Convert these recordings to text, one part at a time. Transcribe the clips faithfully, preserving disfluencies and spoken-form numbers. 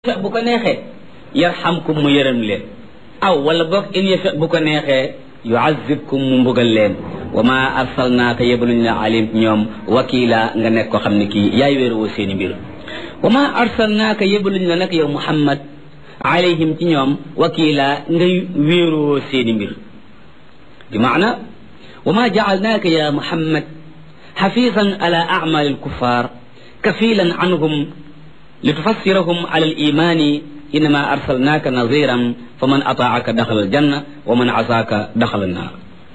bu ko neexee yarhamkum mu yërëm leen aw wala boog in yasha bu ko neexee yuazibkum mu mbugal leen wa ma arsalnaaka yebaluñ la alim ñoom wakila nga nekk ko xam ne kii yaay wéeroo seeni mbir wa ma arsalnaaka yebaluñ la nag yow muhammad alayhim ci ñoom wakila ngay wéeroo seeni mbir bi maana wa ma jaalnaaka ya muhammad xafisan ala amal alkuffar kafilan anhum لتفسرهم على الإيمان إنما أرسلناك نظيرا فمن أطاعك دخل الجنة ومن عصاك دخل النار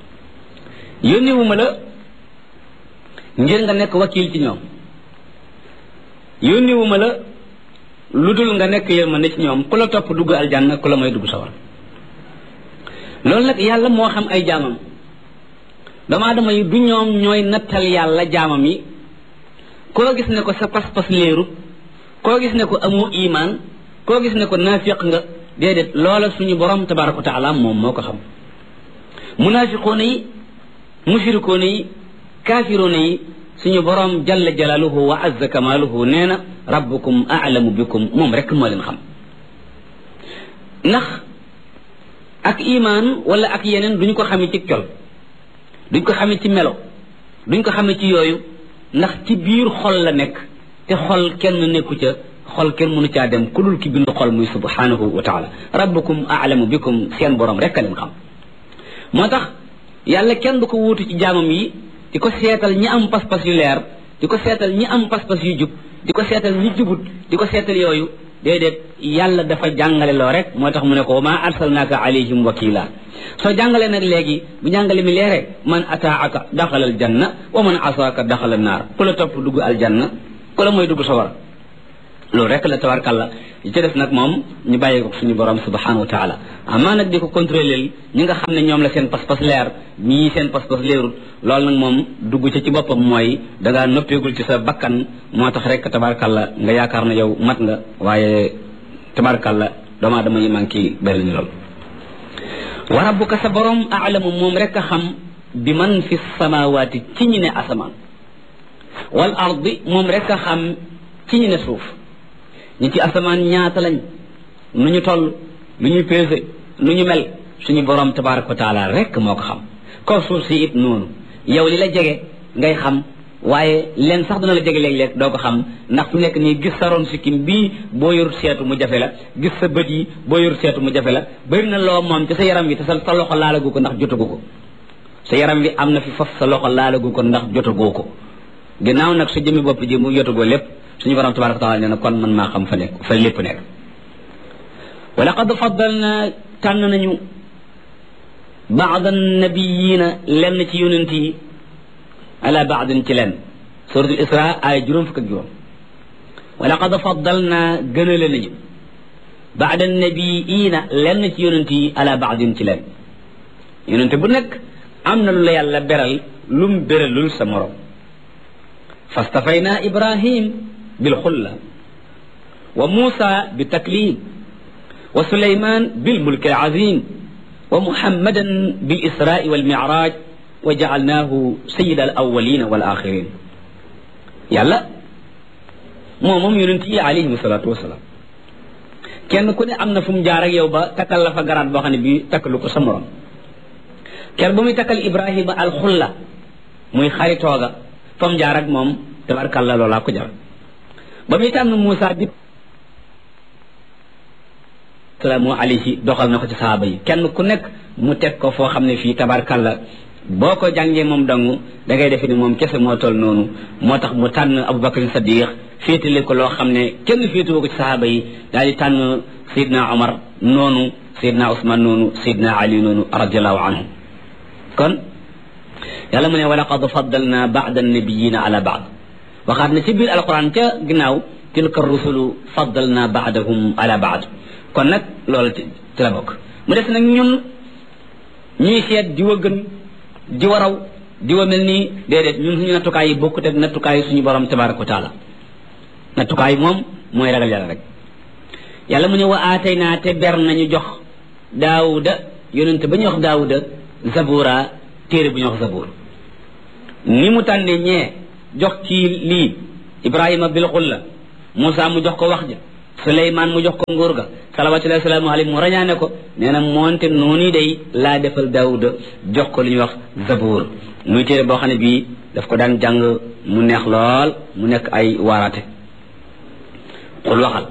يوني وملا ngir nga nekk wakil ci ñoom yónni wu ma la lu dul nga nekk yërmande ci ñoom ku la topp dugg aljanna ku la may dugg sawar loolu nag yàlla moo xam ay jaamam dama dama yi du ñoom ñooy nattal yàlla jaamam yi koo gis ne ko sa pas-pas leerut koo gis ne ko amoo iman koo gis ne ko naafiq nga déedéet loola suñu borom tabaraka wa taala moom moo ko xam munaafiqoona yi mushrikoona yi kaafiroona yi suñu borom jalla jalaaluhu wa azza kamaaluhu nee na rabbukum a'lamu bikum moom rek moo leen xam ndax ak iman wala ak yeneen duñ ko xamee ci col duñ ko xamee ci melo duñ ko xamee ci yooyu ndax ci biir xol la nekk te xol kenn nekku ca xol kenn mënu caa dem ku dul ki bindu xol muy subhanahu wa taala rabbukum a'lamu bikum seen borom rek a leen xam moo tax yàlla kenn du ko wuutu ci jaamam yi di ko seetal ñi am pas-pas yu leer di ko seetal ñi am pas-pas yu jub di ko seetal ñi jubut di ko seetal yooyu déedéet yàlla dafa jàngale loo rek moo tax mu ne ko wa maa arsalnaaka alayhim wakila soo jàngalee nag léegi bu jàngale mi leere man ataaka daxala aljanna wa man asaaka daxala naar ku la topp dugg aljanna ku la mooy dugg sawara loolu rek la tabarkàlla yi ci def nag moom ñu bàyyi ko suñu borom subhanahu wa taala amaa nag di ko contrôler ñi nga xam ne ñoom la seen pas-pas leer ñii seen pas-pas leerul loolu nag moom dugg ci ci boppam mooy dangaa noppeegul ci sa bakkan moo tax rek tabarkàlla nga yaakaar na yow mat nga waaye tabarkàlla doomu aadama yi manqué bari nañu lool wa rabbuka sa borom aalamu moom rek a xam bi man fi samawaati ci ñi ne asamaan wal ardi moom rek a xam ci ñu ne suuf ñi ci asamaan ñaata lañ nu ñu toll lu ñuy pesé nu ñu mel suñu borom tabaraka wa taala rek moo ko xam kaw suuf si it noonu yow li la jege ngay xam waaye leen sax dana la jege léeg-léeg doo ko xam ndax fu nekk nii gis sa ron sikkim bii boo yorut seetu mu jafe la gis sa bët yi boo yorut seetu mu jafe la bëri na loo moom ci sa yaram wi te sa sa loxo laalagu ko ndax jotagu ko sa yaram wi am na fi faf sa loxo laalagu ko ndax jotagoo ko ginnaaw nag su jëmmi bopp ji mu yotagoo lépp suñu borom tabaraka taala nee na kon man maa xam fa nekk fa lépp nekk wa laqad faddalna tànn nañu baad annabiyina lenn ci yonent yi ala baadin ci lenn suratul isra ay juróom fukk ak juróom wa laqad faddalna gënale nañu baad annabiyina lenn ci yonent yi ala baadin ci lenn yonent bu nekk am na lu la yàlla beral lum beralul sa morom fastafayna ibrahim بالخلة وموسى بالتكليم وسليمان بالملك العظيم ومحمدا بالإسراء والمعراج وجعلناه سيد الأولين والآخرين يلا مومم يونتي عليه الصلاة والسلام kenn ku ne am na fu mu jaar ak yow ba takkal la fa garaat boo xam ne bii takkalu ko sa morom kenn ba muy takkal Ibrahima alxulla muy xaritooga fa mu jaar ak moom tabarkalla loolaa ko jar ba muy tànn Moussa bi salaamu alayhi doxal na ko ci sahaaba yi kenn ku nekk mu teg ko foo xam ne fii tabarkalla boo ko jàngee moom dangu da ngay defe ni moom kese moo toll noonu moo tax mu tànn Abubakar Sadiq féetale ko loo xam ne kenn féetewoo ko ci sahaaba yi daal di tànn Seydina Omar noonu Seydina Ousmane noonu Seydina Ali noonu radiallahu anhu kon yàlla mu ne wa laqad faddalna ba'da annabiyina ala ba'd waxaat na ci biir alquran ca ginnaaw tilka rusulu faddalna baadahum ala baad kon nag loolu ci la bokk mu des nag ñun ñuy seet diwa gën diwa raw diwa mel nii déedéet ñun suñu nattukaay yi bokkut ak nattukaay yi suñu borom tabaraka wa taala nattukaay yi moom mooy ragal yàlla rek yàlla mu ne wa aatayna te ber nañu jox daawuda yonente ba ñu wax daawuda zabura téere bu ñu wax zabur ni mu tànne ñee jox ci lii Ibrahima bil xulla Moussa mu jox ko wax ja Suleymaan mu jox ko nguur ga salawatullahi salaamu alayhi mu rañaane ko nee na moonte noonu day laa defal Daawuda jox ko lu ñuy wax zabuur muy téere boo xam ne bii daf ko daan jàng mu neex lool mu nekk ay waaraate qul waxal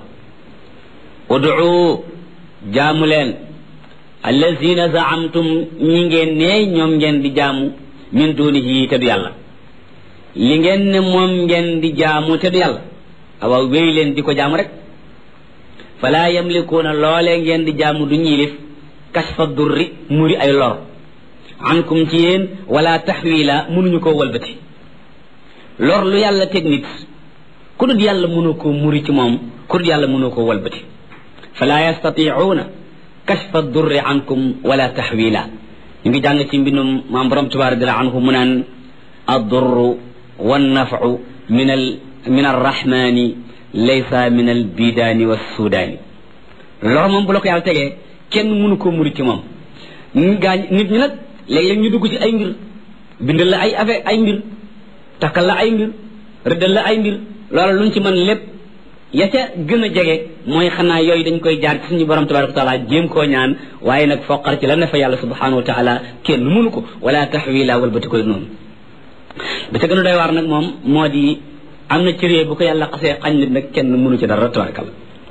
ud'u jaamu leen allazina zaamtum ñi ngeen ne ñoom ngeen di jaamu min dunihi te du yàlla li ngeen ne moom ngeen di jaamu te du yàlla awa wéy leen di ko jaamu rek fala yamlikuuna loolee ngeen di jaamu du ñiilif kashfa durri muri ay lor ankum ci yéen wala taxwila mënuñu koo walbati lor lu yàlla teg nit ku dul yàlla mënoo koo muri ci moom ku dul yàlla mënoo koo walbati fala yastatiuuna kashfa durri ankum wala taxwila ñu ngi jàng ci mbindum maam borom tabaaraka wa taala anhu mu naan addurru wannafcu min al min arrahmani laysa min al bidaani wa sudaani lor moom bu la ko yàlla tegee kenn mënu koo muri ci moom gaañ nit ñi nag léeg-léeg ñu dugg ci ay mbir bindal la ay affaire ay mbir takkal la ay mbir rëddal la ay mbir loola luñ ci mën lépp ya ca gën a jege mooy xanaa yooyu dañ koy jaar ci suñu borom tabaraka wa taala jéem koo ñaan waaye nag foqar ci la ne fa yàlla subhanahu wa taala kenn mënu ko wala taxwila walbati koy noonu ba ca gën a doy waar nag moom moo di am na ci réew bu ko yàlla xasee xañ nit nag kenn mënu ci dara tabarakalla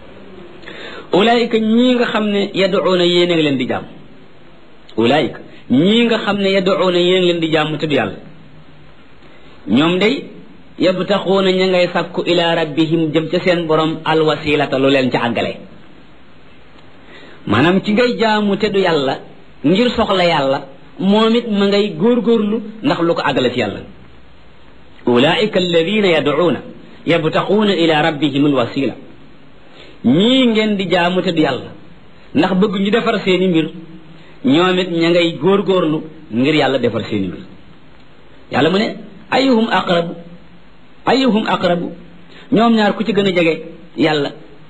ulaayika ñii nga xam ne yaduuna yéen a ngi leen di jaam ulaayika ñii nga xam ne yaduuna yéen a ngi leen di jaam te du yàlla ñoom day yabtaxuuna ña ngay sàkku ila rabbihim jëm ca seen borom alwasilata lu leen ca àggale maanaam ci ngay jaamu te du yàlla ngir soxla yàlla moom it ma ngay góorgóorlu ndax lu ko àggale ci yàlla ulaika alladina yaduuna yabtaxuuna ila rabbihim alwasila ñii ngeen di jaamu te du yàlla ndax bëgg ñu defar seeni mbir ñoom it ña ngay góorgóorlu ngir yàlla defar seeni mbir yàlla mu ne ayuhum aqrabu ayuhum aqrabu ñoom ñaar ku ci gën a jege yàlla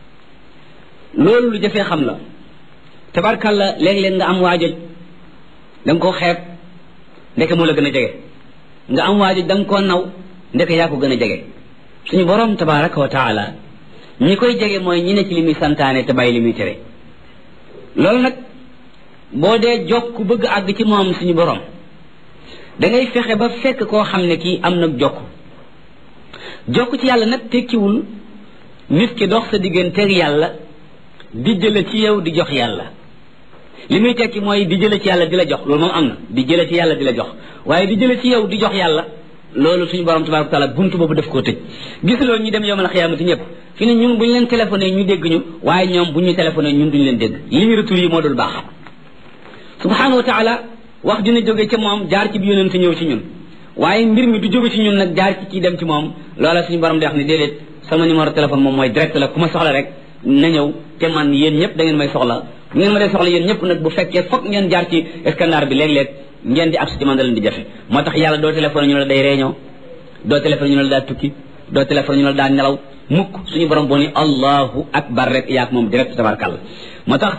loolu lu jafee xam la tabarkàlla léeg-léeg nga am waajoj da nga koo xeeb ndeke moo la gën a jege nga am waajoj da nga koo naw ndeke yaa ko gën a jege suñu borom tabaraka wa taala ñi koy jege mooy ñi ne ci li muy santaane te bàyyi li muy tere loolu nag boo dee jokk bëgg àgg ci moom suñu borom da ngay fexe ba fekk koo xam ne kii am nag jokk jokk ci yàlla nag tekkiwul nit ki dox sa digganteeg yàlla di jële ci yow di jox yàlla li muy tekki mooy di jële ci yàlla di la jox loolu moom am na di jële ci yàlla di la jox waaye di jële ci yow di jox yàlla loolu suñu borom tabaraka taala buntu boobu daf koo tëj gis loolu ñu dem yowmal xiyaamati ñëpp fi ne ñun bu ñu leen téléphoné ñu dégg ñu waaye ñoom bu ñu téléphoné ñun duñu leen dégg li ñu retour yi moo dul baax subhanahu wa taala wax dina jóge ca moom jaar ci bi yonent ñëw ci ñun waaye mbir mi du jóge ci ñun nag jaar ci kii dem ci moom loola suñu borom di wax ne déedéet sama numéro téléphone moom mooy direct la ku ma soxla rek na ñëw te man yéen ñëpp da ngeen may soxla bu ngeen ma dee soxla yéen ñëpp nag bu fekkee foog ngeen jaar ci scanner bi léeg-léeg ngeen di accès ci man da leen di jafe moo tax yàlla doo téléphone ñu la day réunion doo téléphone ñu la daa tukki doo téléphone ñu la daa nelaw mukk suñu borom boo ni allahu akbar rek yaak moom direct tabarakàlla moo tax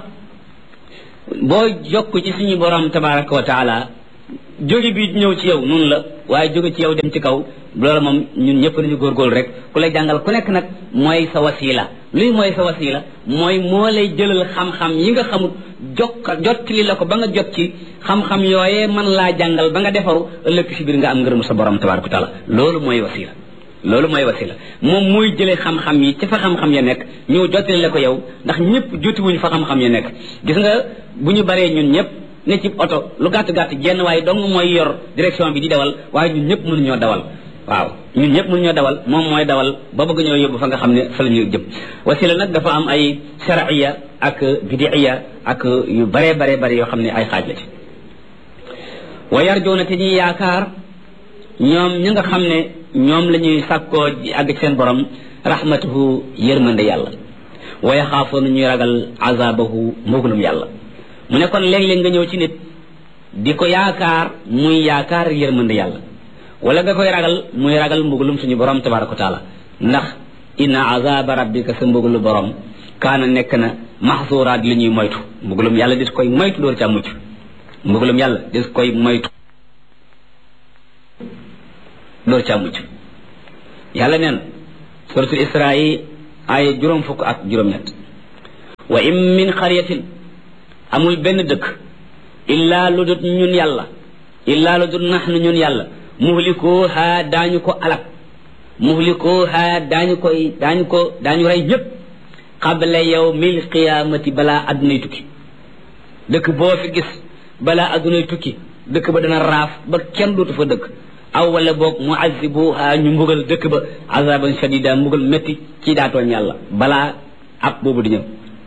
boo jokk ci suñu borom tabaraka wa taala jóge bi ñëw ci yow noonu la waaye jóge ci yow dem ci kaw loolu moom ñun ñëpp nañu góorgóorlu rek ku lay jàngal ku nekk nag mooy sa wasila luy mooy sa wasila mooy moo lay jëlal xam-xam yi nga xamut jokka jottali la ko ba nga jot ci xam-xam yooyee man laa jàngal ba nga defaru ëllëg si biir nga am ngërëm sa borom tabaraka wa taala loolu mooy wasila loolu mooy wasila moom mooy jëlee xam-xam yi ci fa xam-xam ya nekk ñëw jottali la ko yow ndax ñëpp jotiwuñ fa xam-xam ya nekk gis nga bu ñu baree ñun ñëpp ne ci oto lu gàtt-gàtt jenn waaye dong mooy yor direction bi di dawal waaye ñun ñëpp mënuñoo dawal waaw ñun ñëpp mënuñoo dawal moom mooy dawal ba bëgg ñoo yóbbu fa nga xam ne fa la ñuy jëm wasila nag dafa am ay shar'iyya ak bid'iyya ak yu bare bare bare yoo xam ne ay xaaj la ci wa yarjuuna te ñuy yaakaar ñoom ñi nga xam ne ñoom la ñuy sàkkoo àgg ci seen borom rahmatuhu yërmande yàlla wa yaxaafoona ñuy ragal azabahu mbugalum yàlla mu ne kon léeg-léeg nga ñëw ci nit di ko yaakaar muy yaakaar yërmande yàlla wala nga koy ragal muy ragal mbugalum suñu borom tabaraka wa taala ndax inna azaba rabbika sa mbugalu borom kaana nekk na maxsuuraat li ñuy moytu mbugalum yàlla dis koy moytu door ca mucc mbugalum yàlla dis koy moytu door ca mucc yàlla neen suratul isra yi ay juróom fukk ak juróom-ñett wa in min qaryatin amul benn dëkk illaa lu dut ñun yàlla illaa lu dut nahnu ñun yàlla muhlikuha daañu ko alak muhlikuha daañu koy daañu ko daañu rey ñëpp qabla yawmil qiyaamati balaa addunay tukki dëkk boo fi gis balaa addunay tukki dëkk ba dana raaf ba kenn dootu fa dëkk aw wala boog muazibuha ñu mbugal dëkk ba azaban shadida mbugal métti ci daatooñ yàlla balaa ak boobu di ñëw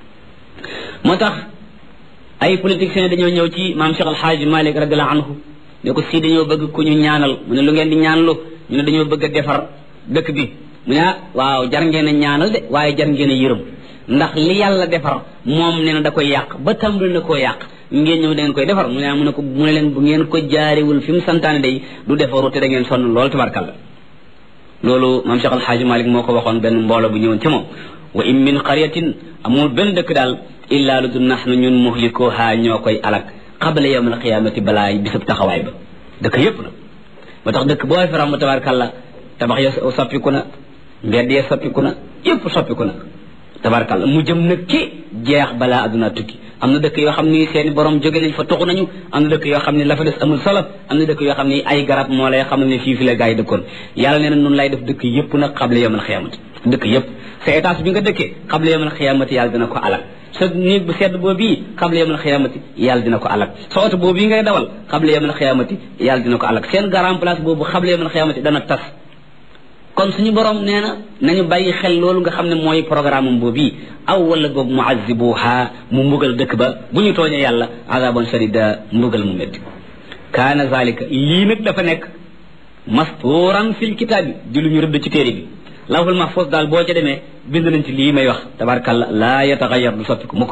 moo tax ay politiciens dañoo ñëw ci maam Cheikh Alhaaji Malik radiallahu anhu ne ko si dañoo bëgg ku ñu ñaanal mu ne lu ngeen di ñaanlu ñu ne dañoo bëgg a defar dëkk bi mu ne waaw jar ngeen a ñaanal de waaye jar ngeen a yërëm ndax li yàlla defar moom nee na da koy yàq ba tàmbali na koo yàq ngeen ñëw da ngeen koy defar mu ne mu ne ko mu ne leen bu ngeen ko jaarewul fi mu santaane day du defaru te da ngeen sonn lool tabarkalla loolu maam Cheikh Alhaaji Malik moo ko waxoon benn mbooloo bu ñëwoon ci moom wa in min qaryatin amul benn dëkk daal illaa lu du nahnu ñun muhlikuha ñoo koy alak qabla yawm alqiyamati balaa bisab taxawaay ba dëkk yépp na moo tax dëkk boo fi ram tabarkalla tabax ya soppiku na mbedd ya soppiku na yépp soppiku na tabarkalla mu jëm nag ci jeex balaa adduna tukki am na dëkk yoo xam ni seeni borom jóge nañ fa toxu nañu am na dëkk yoo xam ne la fa des amul solo am na dëkk yoo xam ne ay garab moo lay xamal ne fii fi la gaa yi dëkkoon yàlla nee na noonu lay def dëkk yépp nag qabla yawm alqiyamati dëkk yépp sa étage bi nga dëkkee qabla yawm alqiyamati yàlla dina ko alal sa néeg bu sedd boobii qabla yawm alqiyamati yàlla dina ko alal sa oto boobu yi ngay dawal qabla yawm alqiyamati yàlla dina ko alal seen grand place boobu qabla yawm alqiyamati dana tas kon suñu borom nee na nañu bàyyi xel loolu nga xam ne mooy programme am boobu aw wala boog muazibuha mu mbugal dëkk ba bu ñu tooñee yàlla azaban shadida mbugal mu métti kaana zalika lii nag dafa nekk mastuuran fil kitaabi di lu ñu rëdd ci téere bi lawhul mahfuz daal boo ca demee bind nañ ci lii may wax tabarakalla laa yataxayar du soppiku mukk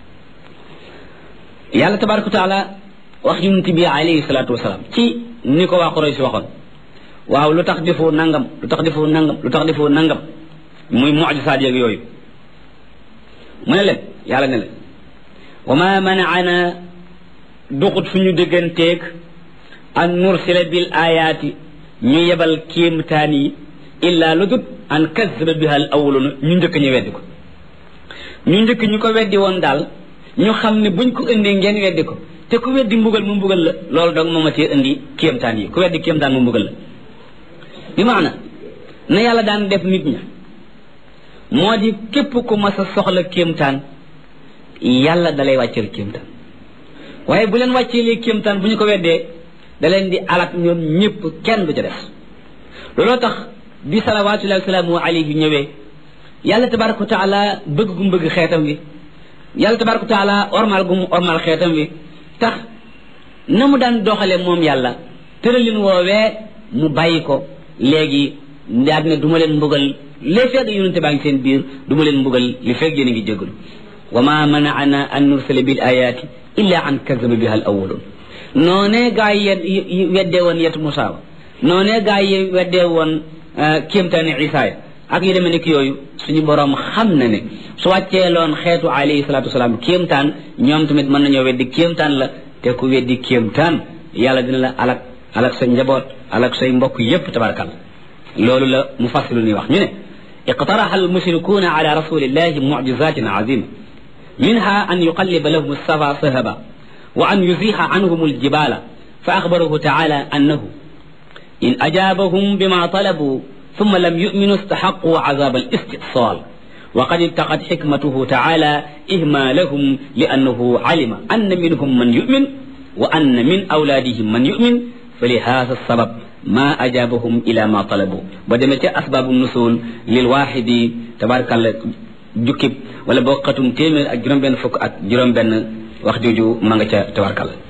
yàlla tabaraka wa taala wax yonent bi alayhi salaatu wasalaam ci ni ko waa Quraysh waxoon waaw lu tax defoo nangam lu tax defoo nangam lu tax defoo nangam muy mucjisaat yeeg yooyu mu ne leen yàlla ne leen wa ma manaana duxut suñu dégganteeg an nursila bil ayaati ñu yebal kéemtaan yi illa lu dut an kazzaba biha al awwaluna ñu njëkk ñu weddi ko ñu njëkk ñu ko weddi woon daal ñu xam ne buñ ko indi ngeen weddi ko te ku weddi mbugal mu mbugal la loolu dong moo ma tee indi kéemtaan yi ku weddi kéemtaan mu mbugal la bi maana na yàlla daan def nit ña moo di képp ku mas a soxla kéemtaan yàlla dalay wàcceel kéemtaan waaye bu leen wàcceelee kéemtaan bu ñu ko weddee da leen di alak ñoom ñëpp kenn du ca des looloo tax bi salawaatullahi wa salaamu alayhi ñëwee yàlla tabaraka wa taala bëgg gu mu bëgg xeetam wi yàlla tabaraka wa taala ormal gu mu ormal xeetam wi tax na mu daan doxale moom yàlla tëralin woowee mu bàyyi ko léegi daal ne du ma leen mbugal li fekk yonente baa ngi seen biir du ma leen mbugal li fekk yéen a ngi jégalu wa ma manaana an nursila bil ayaati illa an kazaba biha al awwalun noonee gaa yi weddee woon yetu Musaa noonee gaa yi weddee woon kéemtaani Isaa ak yu demee nekk yooyu suñu borom xam na ne su wàcceeloon xeetu alayhi salaatu wasalaam kéemtaan ñoom tamit mën nañoo weddi kéemtaan la te ku weddi kéemtaan yàlla dina la alak alak sa njaboot alak say mbokk yépp tabarakalla loolu la mufassilu ni wax ñu ne iqtaraha almushrikuuna ala rasulillahi mucjizatin azima minha an yuqalliba lahum alsafa sahaba wa an yuziha anhum aljibala fa axbarahu taala annahu in ajabahum bima talabu ثم لم يؤمنوا استحقوا عذاب الاستئصال وقد اتقت حكمته تعالى إهمالهم لأنه علم أن منهم من يؤمن وأن من أولادهم من يؤمن فلهذا السبب ما أجابهم إلى ما طلبوا بدمت أسباب النزول للواحد تبارك الله جكب ولا بوقتم تيمر أجرم بين فك أجرم بين وخجوجو مانغا تبارك الله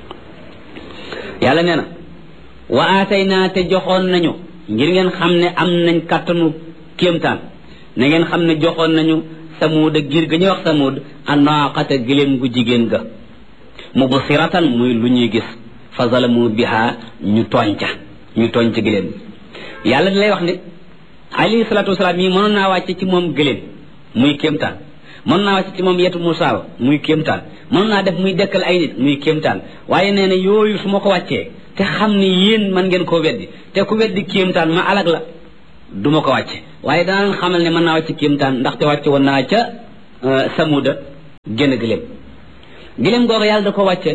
يالا نينا وآتينا تجخون نانيو ngir ngeen xam ne am nañ kàttanu kéemtaan na ngeen xam ne joxoon nañu samuud ak giir ga ñuy wax samuud anaaqata gëléem gu jigéen ga mubsiratan muy lu ñuy gis fa zalamu biha ñu tooñ ca ñu tooñ ca gëléem bi yàlla di lay wax ne alayhi salaatu wasalaam yi mënoon naa wàcce ci moom gëléem muy kéemtaan mënoon naa wàcce ci moom yetu Musaa muy kéemtaan mënoon naa def muy dekkal ay nit muy kéemtaan waaye nee na yooyu su ma ko wàccee te xam ni yéen man ngeen koo weddi te ku weddi kéemtaan ma alag la duma ko wàcce waaye danaa xamal ne mën naa wàcc kéemtaan ndaxte wàcce woon naa ca samuda génn giléem giléem googu yàlla da ko wàcce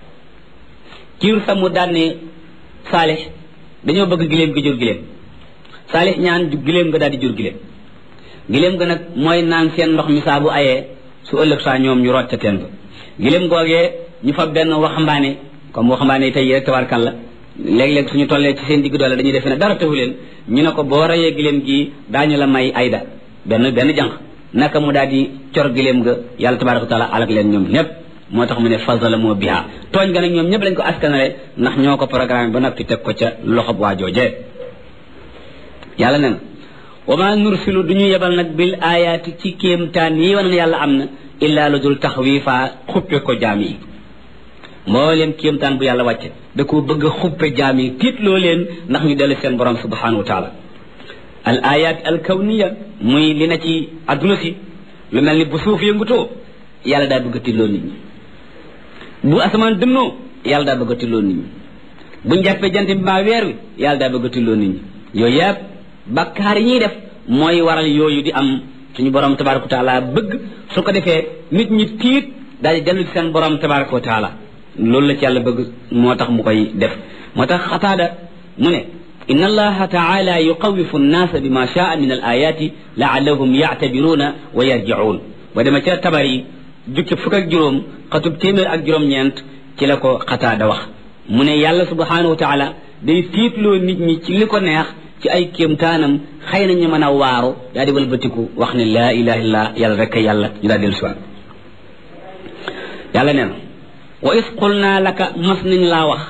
kiir samud daan ne saalix dañoo bëgg giléem gi jur giléem saalix ñaan giléem nga daal di jur giléem giléem ga nag mooy naan seen ndox mi saa bu ayee su ëllëg saa ñoom ñu root ca teen ba giléem googee ñu fa benn waxambaane comme waxambaane tey rek tabarkàlla léeg-léeg suñu tollee ci seen digg doole dañuy defe ne dara taxu leen ñu ne ko boo rayee giléem gi daañu la may ayda benn benn jànq naka mu daal di cor giléem ga yàlla tabaraka wa taala alak leen ñoom ñëpp moo tax mu ne fasala moo biha tooñ ga nag ñoom ñëpp lañ ko askanale ndax ñoo ko programme ba noppi teg ko ca loxob waa joojee yàlla ne na wa ma nursilu du ñu yebal nag bil ayaati ci kéemtaan yi wan ne yàlla am na illaa lu dul taxwiifa xuppe ko jaam yi mbooleem kéemtaan bu yàlla wàcce da ko bëgg a xuppe jaam yi tiitloo leen ndax ñu dellu seen borom subhanahu wa taala al ayat al kawniya muy li na ci adduna si lu mel ni bu suuf yëngutoo yàlla daa bëgg a tiitloo nit ñi bu asamaan dënnoo yàlla daa bëgg a tiitloo nit ñi buñ jàppee jant bi maa weer wi yàlla daa bëgg a tiitloo nit ñi yooyu yëpp bakkaar yi ñuy def mooy waral yooyu di am suñu borom tabaraka wa taala bëgg su ko defee nit ñi tiit daal di dellu ci seen borom tabaraka wa taala loolu la ci yàlla bëgg moo tax mu koy def moo tax xataada mu ne inna allaha taala yuqawifu nnaasa bima shaa min al ayati laallahum yactabiruuna wa yarjicuun ba dema ca tabar yi jukki fukk ak juróom xatub téeméer ak juróom-ñeent ci la ko xataada wax mu ne yàlla subhanahu wa taala day tiitloo nit ñi ci li ko neex ci ay kéemtaanam xëy na ñu mën a waaru daa di walbatiku wax ne laa ilaha illa yàlla rek yàlla ñu daa dellu siwaat yàlla nee na wa is qulna laka mas nañ laa wax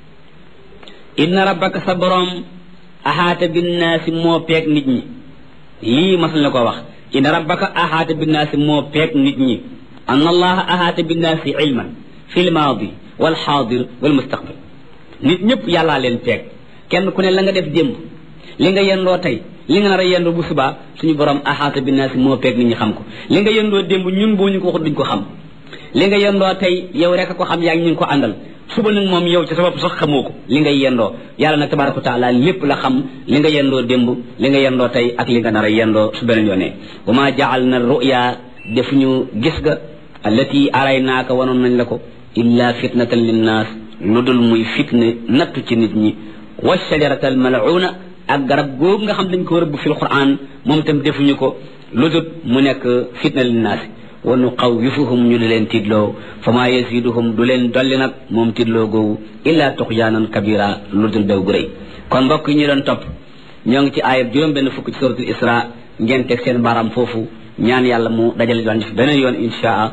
inna rabbaka sa borom ahaata binnaasi moo peeg nit ñi lii mas nañ la ko wax inna rabbaka ahaata binnaasi moo peeg nit ñi anna allaha ahaata binnaasi ilman fi lmaadi walxaadir walmustaqbal nit ñëpp yàllaa leen peeg kenn ku ne la nga def démb li nga yendoo tey li nga nar a yendoo bu subaa suñu borom ahaata binnaasi moo peeg nit ñi xam ko li nga yendoo démb ñun boo ñu ko wax duñ ko xam li nga yendoo tey yow rek a ko xam yaa ngi ñu ngi ko àndal suba nag moom yow ci sa bopp sax xamoo ko li nga yendoo yàlla nag tabaraka wa taala lépp la xam li nga yendoo démb li nga yendoo tey ak li nga nar a yendoo su beneen yoonee wa ma jaal na ruya def ñu gis ga allati araynaaka wanoon nañ la ko illa fitnatan linnaas lu dul muy fitne nattu ci nit ñi wa shajarata al mal'una ak garab googu nga xam dañ ko rëbb fil quran moom itam defuñu ko lu dul mu nekk fitna linnaas wa nuqawwifuhum ñu di leen tiitloo fa maa yasiduhum du leen dolli nag moom tiitloo googu illa tuxyaanan kabira lu dul daw gu rëy kon mbokk yi ñu doon topp ñoo ngi ci aayab juróom benn fukk ci suratul isra ngeen teg seen baaraam foofu ñaan yàlla mu dajale doon def beneen yoon inshaa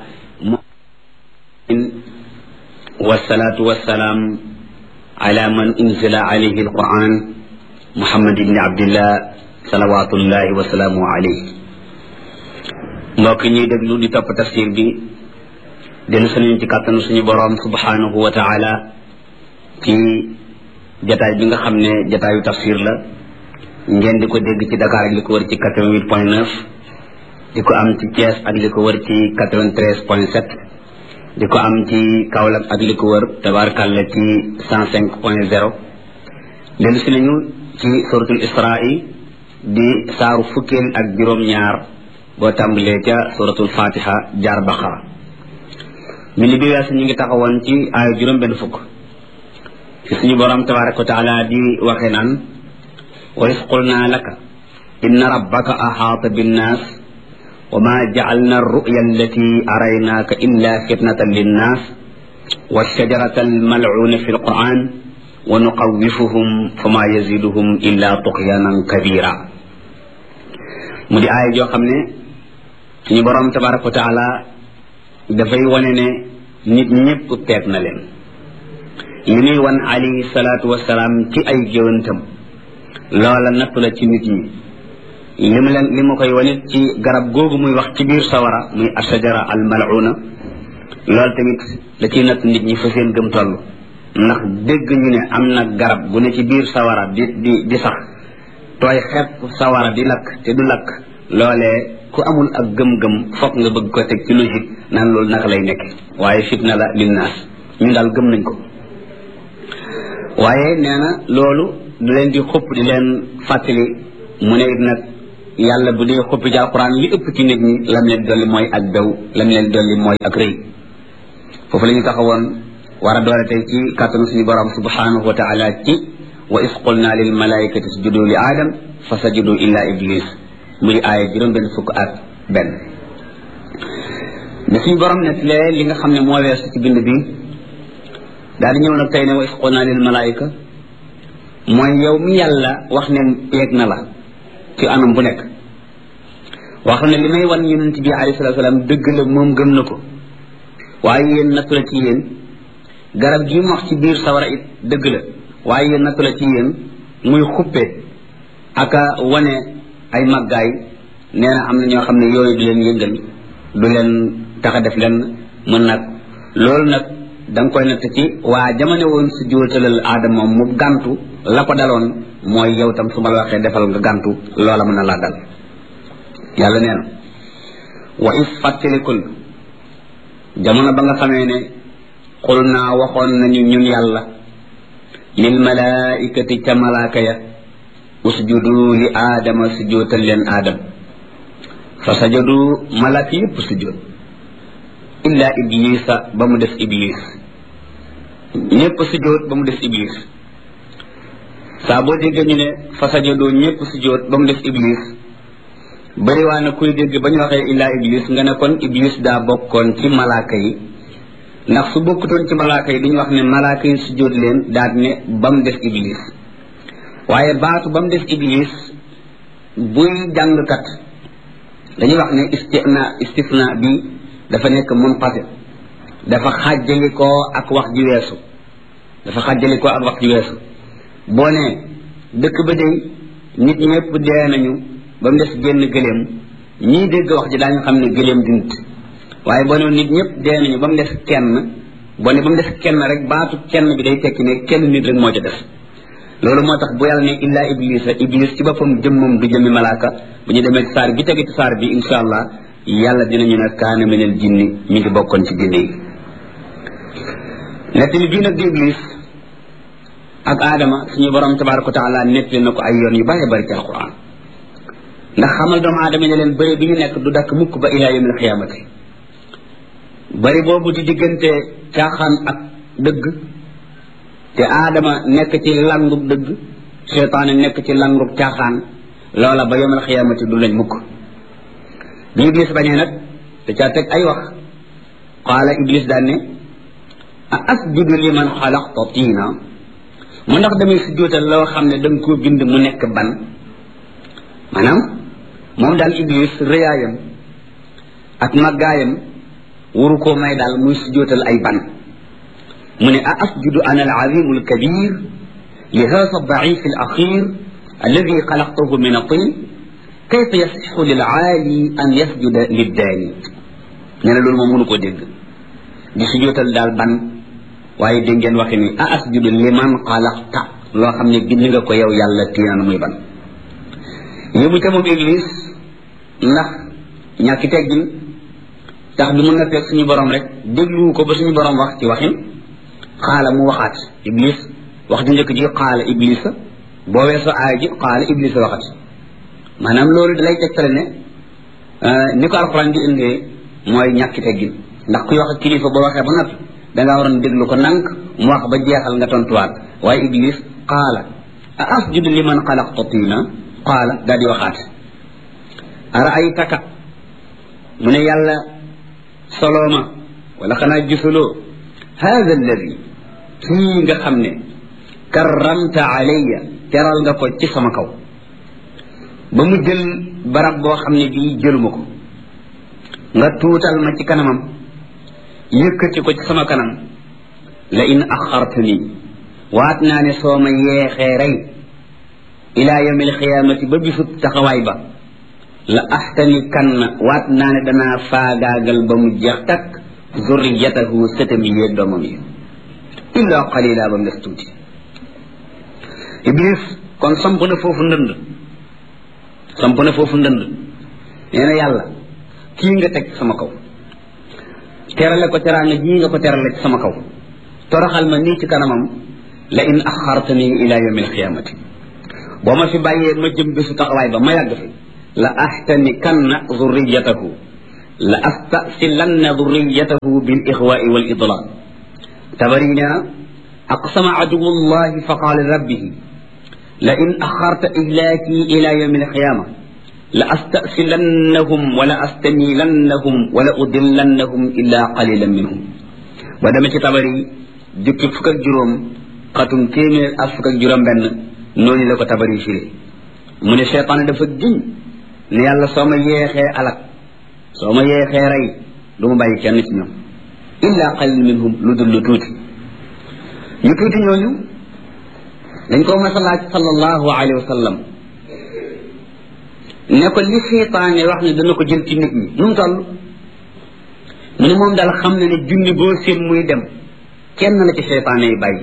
wasalaatu wasalaam ala man unzila alayhi alquran muhammad ibni abdillah salawatullahi wasalaamu alayhi mbokk ñuy déglu di topp tafsir bi dellu suñu ci kàttanu suñu boroom subhanahu wa taala ci jataay bi nga xam ne jataayu tafsir la ngeen di ko dégg ci Dakar ak li ko wër ci quatre-vingt-huit point neuf di ko am ci Thiès ak li ko wër ci quatre-vingt-treize point sept di ko am ci Kaolack ak li ko wër tabarakalla ci cent cinq point zéro dellu si nañu ci suratul Israa di saaru fukkeel ak juróom-ñaar boo tàmbalee ca suratul fatiha jaar baqara mi ni bi weesu ñu ngi taxawoon ci aaya juróom benn fukk ci suñu borom tabaraka wa taala di waxe naan wa is qulna laka inna rabbaka ahaata binnaas wa ma ja'alna ar-ru'ya allati araynaaka illa fitnatan linnaas wash-shajarata al-mal'una fi al-qur'an wa nuqawwifuhum fama yaziduhum illa tughyanan kabira mu di aaya joo xam ne suñu borom tabaraka wa taala dafay wane ne nit ñëpp peeg na leen li muy wan alayhi salaatu wasalaam ci ay géwantam loola nattu la ci nit ñi li mu leen li mu koy wanit ci garab googu muy wax ci biir sawara muy ashajara al mal'una loolu tamit da ciy natt nit ñi fa seen gëm toll ndax dégg ñu ne am na garab gu ne ci biir sawara di di di sax tooy xepp sawara di lakk te du lakk loolee ku amul ak gëm-gëm foog nga bëgg ko teg ci logique naan loolu naka lay nekk waaye fitna la linnaas ñu daal gëm nañ ko waaye nee na loolu du leen di xupp di leen fàttali mu ne it nag yàlla bu dee xuppi ci alquran li ëpp ci nit ñi lam leen dolli mooy ak daw lam leen dolli mooy ak rëy foofu la ñu taxawoon war a doole tey ci kàttanu suñu borom subhanahu wa taala ci wa is qulna lil malaikati sujudu li aadam fa sajudu illa iblis muy aaya juróom benn fukk ak benn ne suñu borom net lee li nga xam ne moo weesu ci bind bi daal di ñëw nag tey ne wa is qulna lil malaika mooy yow mi yàlla wax ne peeg na la ci anam bu nekk wax ne li may wan yonent bi alayhi salatu salaam dëgg la moom gëm na ko waaye yéen nattu la ci yéen garab gi mu wax ci biir sawara it dëgg la waaye yéen nattu la ci yéen muy xuppe aka wane ay màggaay nee na am na ñoo xam ne yooyu du leen yëngal du leen tax a def lenn mën nag loolu nag da nga koy natt ci waa jamono woon su jóotalal aadama mu gàntu la ko daloon mooy yow tam su ma la waxee defal nga gàntu loola mën na laa dal yàlla nee na wa is fàttalikul jamono ba nga xamee ne xul naa waxoon nañu ñun yàlla lil malaikati ca malaaka ya usjudu li aadama sujjóotal leen aadam fa sajadu malaaka yépp sujjóot illa iblisa ba mu des iblis ñépp sujjóot ba mu des iblis saa boo déggee ñu ne fa sajadu ñépp sujjóot ba mu des iblis bari waa na kuy dégg ba ñu waxee illa iblis nga ne kon iblis daa bokkoon ci malaaka yi ndax su bokkutoon ci malaaka yi duñu wax ne malaaka yi sujjóot leen daal ne ba mu des iblis waaye baatu ba mu des iblis buy jàngkat dañuy wax ne istina istifna bi dafa nekk munqati dafa xàjjalikoo ak wax ji weesu dafa xàjjalikoo ak wax ji weesu boo ne dëkk ba dey nit ñëpp dee nañu ba mu des génn gëléem ñii dégg wax ji daañu xam ne gëléem di nit waaye boo ne nit ñëpp dee nañu ba mu des kenn boo ne ba mu des kenn rek baatu kenn bi day tekki ne kenn nit rek moo ca des loolu moo tax bu yàlla ne illa iblisa iblis ci boppam jëmmam du jëmmi malaaka bu ñu demee ci saar bi tegi ci saar bi insha allah yàlla dinañu ne kaana minal jinni mi ngi bokkoon ci jinne yi nettali bii nag di iblis ak aadama suñu borom tabaraka wa taala nettali na ko ay yoon yu bari bari ci alquran ndax xamal doomu aadama ne leen bëri bi ñu nekk du dakk mukk ba ilaa yawmil xiyaamati bëri boobu di diggante caaxaan ak dëgg te aadama nekk ci langub dëgg seytaane nekk ci langub caaxaan loola ba yawmil xiyaamati du lañ mukk bi iblis bañee nag da caa teg ay wax qaala iblis daan ne a asjudu liman xalaqta tiina mu ndax damay sujjóotal loo xam ne danga koo bind mu nekk ban maanaam moom daal iblis rëyaayam ak màggaayam waru koo may daal muy sujjóotal ay ban mu ne a asjudu ana al azimu al kabir li hada daif al axir alladi xalaqtahu min atin kayfa yasixu lil aali an yasjuda liddaani nee na loolu moom mënu koo dégg di sujjóotal daal ban waaye dégg ngeen waxe ni a asjudu liman xalaqta loo xam ne bind nga ko yow yàlla tiinaan muy ban yóbbu ca moom iblis ndax ñàkki teggin tax bi mun na fekk suñu borom rek dégluwu ko ba suñu borom wax ci waxin xaala mu waxaat iblis wax ju njëkk ji xaala iblisa boo weesoo aaya ji xaala iblisa waxat maanaam loolu dalay tegtale ne ni ko alxuraan di indee mooy ñàkki teggin ndax kuy wax ak kilifa boo waxee ba noppi dangaa waroon déglu ko nank mu wax ba jeexal nga tontuwaat waaye iblis qaala a asjudu liman xalaqta tiina qaala daal di waxaat araaytaka mu ne yàlla solooma wala xanaa gisuloo hada alladi kii nga xam ne karramta alayya teral nga ko ci sama kaw ba mu jël barab boo xam ne bii jëluma ko nga tuutal ma ci kanamam yëkkati ko ci sama kanam la in axartani waat naa ne soo ma yeexee rey ilaa yawmil xiyaamati ba bisub taxawaay ba la axtani kan waat naa ne danaa faagaagal ba mu jeex takk zurriyatahu sëtam yi yeeg doomam yi illa qalila ba mu des tuuti iblis kon samp na foofu ndënd samp na foofu ndënd nee na yàlla kii nga teg sama kaw terale ko teraanga jii nga ko terale ci sama kaw toroxal ma nii ci kanamam la in axartani ila yawmil xiyaamati boo ma fi bàyyee ma jëm bisu taxawaay ba ma yàgg fi la ahtanikanna zurriyatahu la astasilanna zurriyatahu bil ixwaai wal idlal tabari nee na aqsama aduwullahi fa qaala rabbihi la in axarta ihlaaki ila yawmi alqiyama la astasilannahum wala astamilannahum wala udillannahum illa qalilan minhum ba dama ci tabari jukki fukk ak juróom xatum téeméer ak fukk ak juróom benn noonu la ko tabari firi mu ne seytaane dafa giñ ne yàlla soo ma yeexee alak soo ma yeexee rey du ma bàyyi kenn ci ñoom illa qalil minhum lu dul lu tuuti ñu tuuti ñooñu dañ ko mas a laaj sallallahu alayhi wa sallam ne ko li seytaane wax ne dana ko jël ci nit ñi nu mu toll mu ne moom daal xam na ne junni boo seen muy dem kenn la ci seytaane yi bàyyi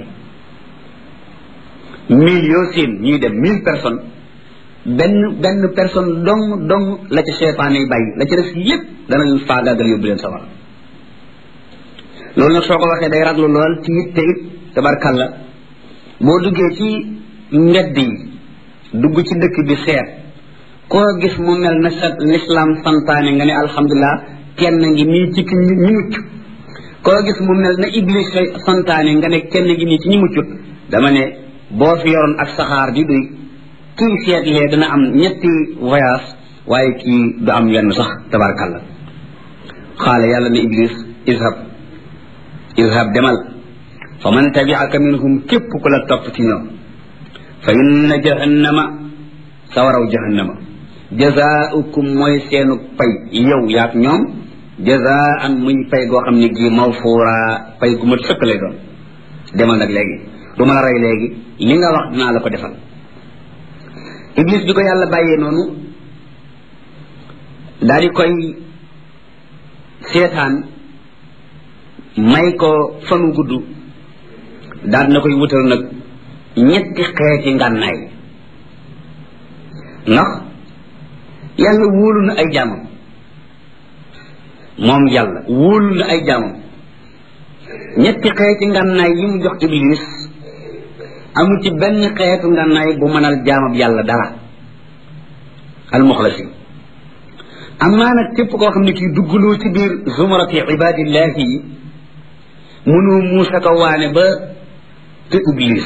mille yoo seen ñuy dem mille personnes benn benn personne dong dong la ci seytaane yi bàyyi la ci def lépp dana leen faagaagal yóbbu leen sawar loolu nag soo ko waxee day raglu lool ci it te it tabarkalla boo duggee ci mbedd yi dugg ci dëkk bi seet koo gis mu mel na sa l'islam santaane nga ne alhamdulilah kenn ngi nii ci ñi mucc koo gis mu mel na iblis santaane nga ne kenn ngi nii ci ñi muccut dama ne boo fi yoroon ak saxaar di duy kii seetlee dana am ñetti voyage waaye kii du am yenn sax tabarkalla xaale yàlla ne iblis izhab izhab demal fa man tabi'aka minhum képp ku la topp ci ñoom fa inna jahannama sawaraw jahannama jazaaukum mooy seenu pay yow yaak ñoom jazaan muy pay goo xam ne gii mawfuura pay gu mat sëkk lay doon demal nag léegi du ma la rey léegi li nga wax dinaa la ko defal iblis bi ko yàlla bàyyee noonu daal di koy seetaan may ko fanu gudd daal na koy wutal nag ñetti xeeti ngànnaay ndax yàlla wóolu na ay jaamam moom yàlla wóolu na ay jaamam ñetti xeeti ngànnaay yi mu jox iblis amul ci benn xeetu ngànnaay bu mënal jaamab yàlla dara almuxlasin amaa nag képp koo xam ne kii duggloo ci biir zumarati ibadillahi yi mënoo muusa ko waane ba te iblis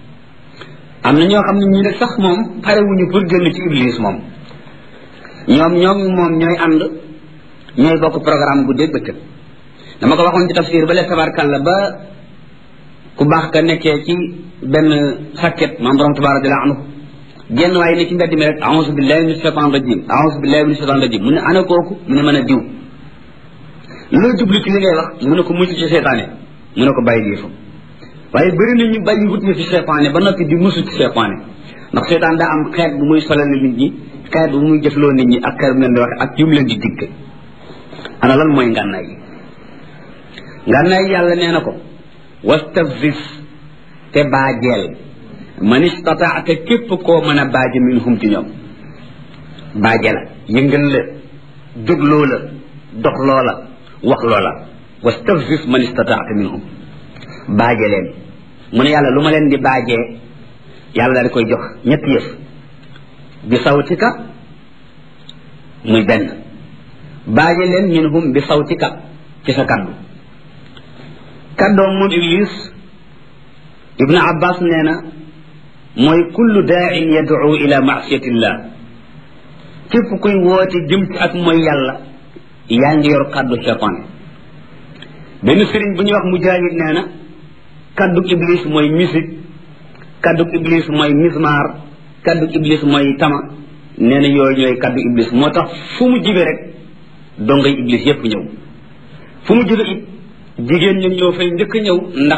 am na ñoo xam ne ñu ne sax moom parewuñu pour génn ci iblis moom ñoom ñoom moom ñooy ànd ñooy bokk programme bu dégg bëccëg dama ko waxoon ci tafsir ba le tabarkalla ba ku baax ka nekkee ci benn sakket maam borom tabaaraka radiyallahu anhu genn waaye ne ci mbedd mi rek a'uuzu billahi min shaytaan rajim a'uuzu billahi min shaytaan rajim mu ne ana kooku mu ne mën a diw loo jublu ci li ngay wax mu ne ko mucc ci seytaane mu ne ko bàyyi lii fa waaye bëri na ñu bàyyi wut ñu ci seytaane ba noppi di musu ci seytaane ndax seytaan daa am xeet bu muy solal nit ñi xeet bu muy jëfloo nit ñi ak xeet bu leen di waxe ak yu mu leen di digg ana lan mooy ngànnaay yi ngànnaay yàlla nee na ko wastafzis te baajeel man istataata képp koo mën a baaje minhum ci ñoom baaje la yëngal la jógloo la dox loola wax loola wastafzis man istataata minhum baaje leen mu ne yàlla lu ma leen di baajee yàlla daal di koy jox ñetti yëf bi sawtika muy benn baaje leen minhum bi sawtika ci sa kaddu kaddoom moom iblis ibnu abbas nee na mooy kullu daa'in yad'u ila ma'siyatillah képp kuy woote jëm ci ak mooy yàlla yaa ngi yor kaddu seytaane benn sëriñ bu ñuy wax mujaahid nee na kaddu iblis mooy musique kaddu iblis mooy mismar kaddu iblis mooy tama nee na yooyu ñooy kaddu iblis moo tax fu mu jibe rek dongay iblis yépp ñëw fu mu jibe it jigéen ñi ñoo fay njëkk ñëw ndax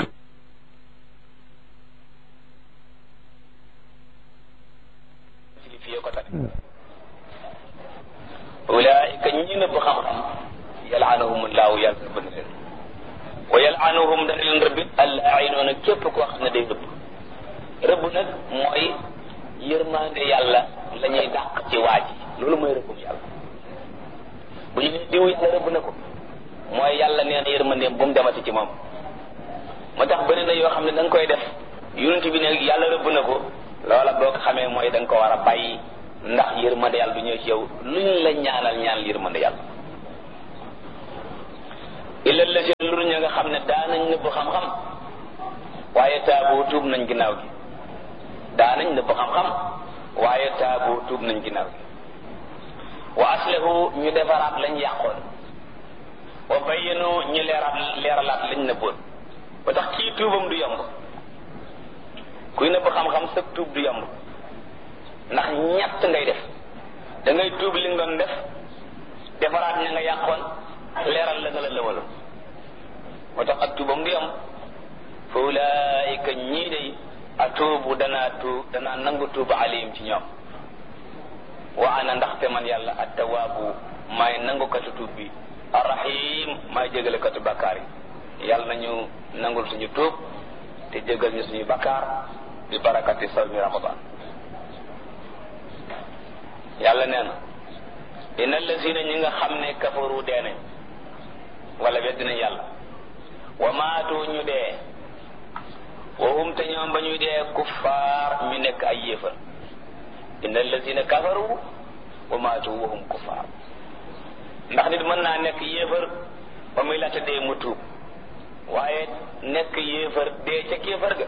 ulaika ñi nëbb xam-xam yal'anuhum allahu yàlla rëbb na leen wa yal'anuhum dana leen rëbbit allaa'inuuna képp koo xam ne day rëbb rëbb nag mooy yërmaande yàlla la ñuy dàq ci waa ji loolu mooy rëbbum yàlla bu ñu ne diw yàlla rëbb na ko mooy yàlla nee na yërmandeem bu mu demati ci moom moo tax bëri na yoo xam ne da nga koy def yonent bi ne yàlla rëbb na ko loola boo ko xamee mooy da nga ko war a bàyyi ndax yërmande yàlla du ñëw ci yow luñ la ñaanal ñaanal yërmande yàlla. illa la lu ña nga xam ne daanañ nëbb xam-xam waaye taabu tuub nañ ginnaaw gi daanañ nëbb xam-xam waaye taabu tuub nañ ginnaaw gi wa aslahu ñu defaraat lañ yàqoon wa bayyanu ñu leeraat leeralaat lañ nëbboon ba tax kii tuubam du yomb kuy nëbb xam-xam sa tuub du yomb ndax ñett ngay def da ngay tuub li nga doon def defaraat ña nga yàqoon leeral la nga la lëwaloon moo tax ak tuubam du yomb fa ulaayika ñii day atuubu danaa tuub danaa nangu tuub alayhim ci ñoom wa ana ndaxte man yàlla attawaabu maay nangukatu tuub bi arrahim maay jégalekatu bakkaar yi yàlla nañu nangul suñu tuub te jégal ñu suñu bakkaar bi barakati sawmi ramadan yàlla nee na inna allazina ñi nga xam ne kafaru dee nañ wala weddi nañ yàlla wa maatu ñu dee wa hum te ñoom ba ñuy dee kuffaar ñu nekk ay yéefar inna allazina kafaru wa maatu wa hum kuffaar ndax nit mën naa nekk yéefar ba muy laata dee mu tuub waaye nekk yéefar dee ca kéefar ga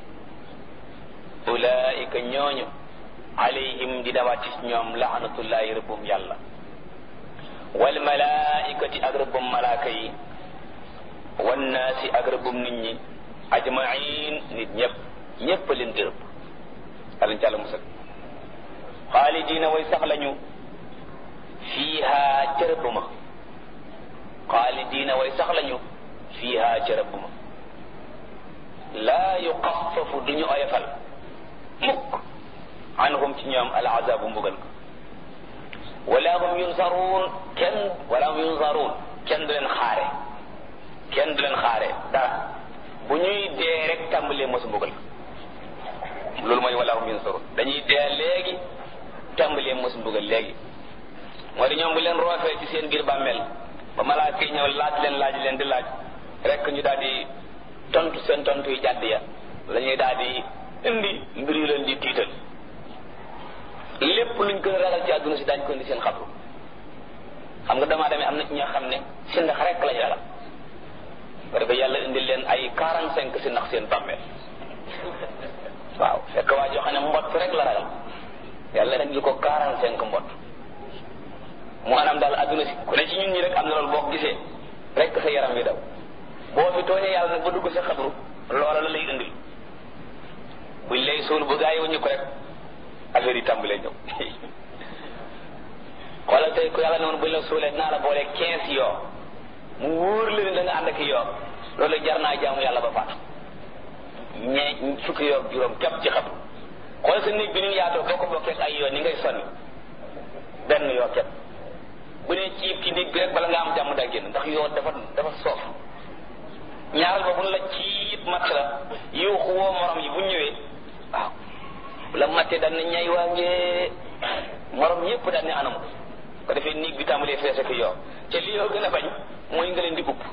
ulaika ñooñu alayhim di dawaati ñoom laanatullahi rëbbum yàlla wal malaikati ak rëbbum malaaka yi wan naasi ak rëbbum nit ñi ajmain nit ñëpp ñëpp leen di rëbb alañ ci àlla musal xaalidina way sax lañu fiiha ca rëbb ma xaalidina way sax lañu fiiha ca rëbb ma laa yuxaffafu duñu oyofal mukk anhum ci ñoom al azabu mbugal ko wala hum yunsaruun kenn wala hum yunsaruun kenn du leen xaare kenn du leen xaare dara bu ñuy dee rek tàmbalee mosu mbugal ko loolu mooy wala hum yunsaruun dañuy dee léegi tàmbalee mosu mbugal léegi moo di ñoom bu leen roofee ci seen biir bàmmeel ba malaaka yi ñëw laaj leen laaj leen di laaj rek ñu daal di tontu seen tontu yu jàdd ya la ñuy daal di indi mbir yu leen di tiital lépp luñ gën a ragal ci àdduna si daañu ko indi seen xabru xam nga damaa demee am na ci ñoo xam ne si ndax rek lañ ragal ba dafa yàlla indi leen ay quarante cinq si ndax seen bàmmeel waaw fekk waa joo xam ne mbott rek la ragal yàlla indi ko quarante cinq mbott mu anam daal àdduna si ku ne ci ñun ñi rek am na loolu boo ko gisee rek sa yaram wi daw boo fi tooñee yàlla nag ba dugg sa xabru loola la lay indil buñ lay suul bu gaa yi wuñu ko rek affaire yi tàmbalee ñëw xoolal tey ku yàlla ne woon buñ la suulee naa la boole quinze yoo mu wóor la ne da nga ànd ak yoo loolu jar naa jaamu yàlla ba faatu ñee fukki yoo juróom képp ci xabru xool sa néeg bi ni yaatoo boo ko bokkee ay yoo ni ngay sonni benn yoo képp bu ne ciib ci néeg bi rek bala nga am jàmm daa génn ndax yoo dafa dafa soof ñaaral ba bu la ciib matt la yuuxu woo morom yi bu ñëwee waaw bu la mattee daan ne ñay waa ngee morom yépp daan ne anam ko defee néeg bi tàmbalee fees ak yoo te li yoo gën a bañ mooy nga leen di upp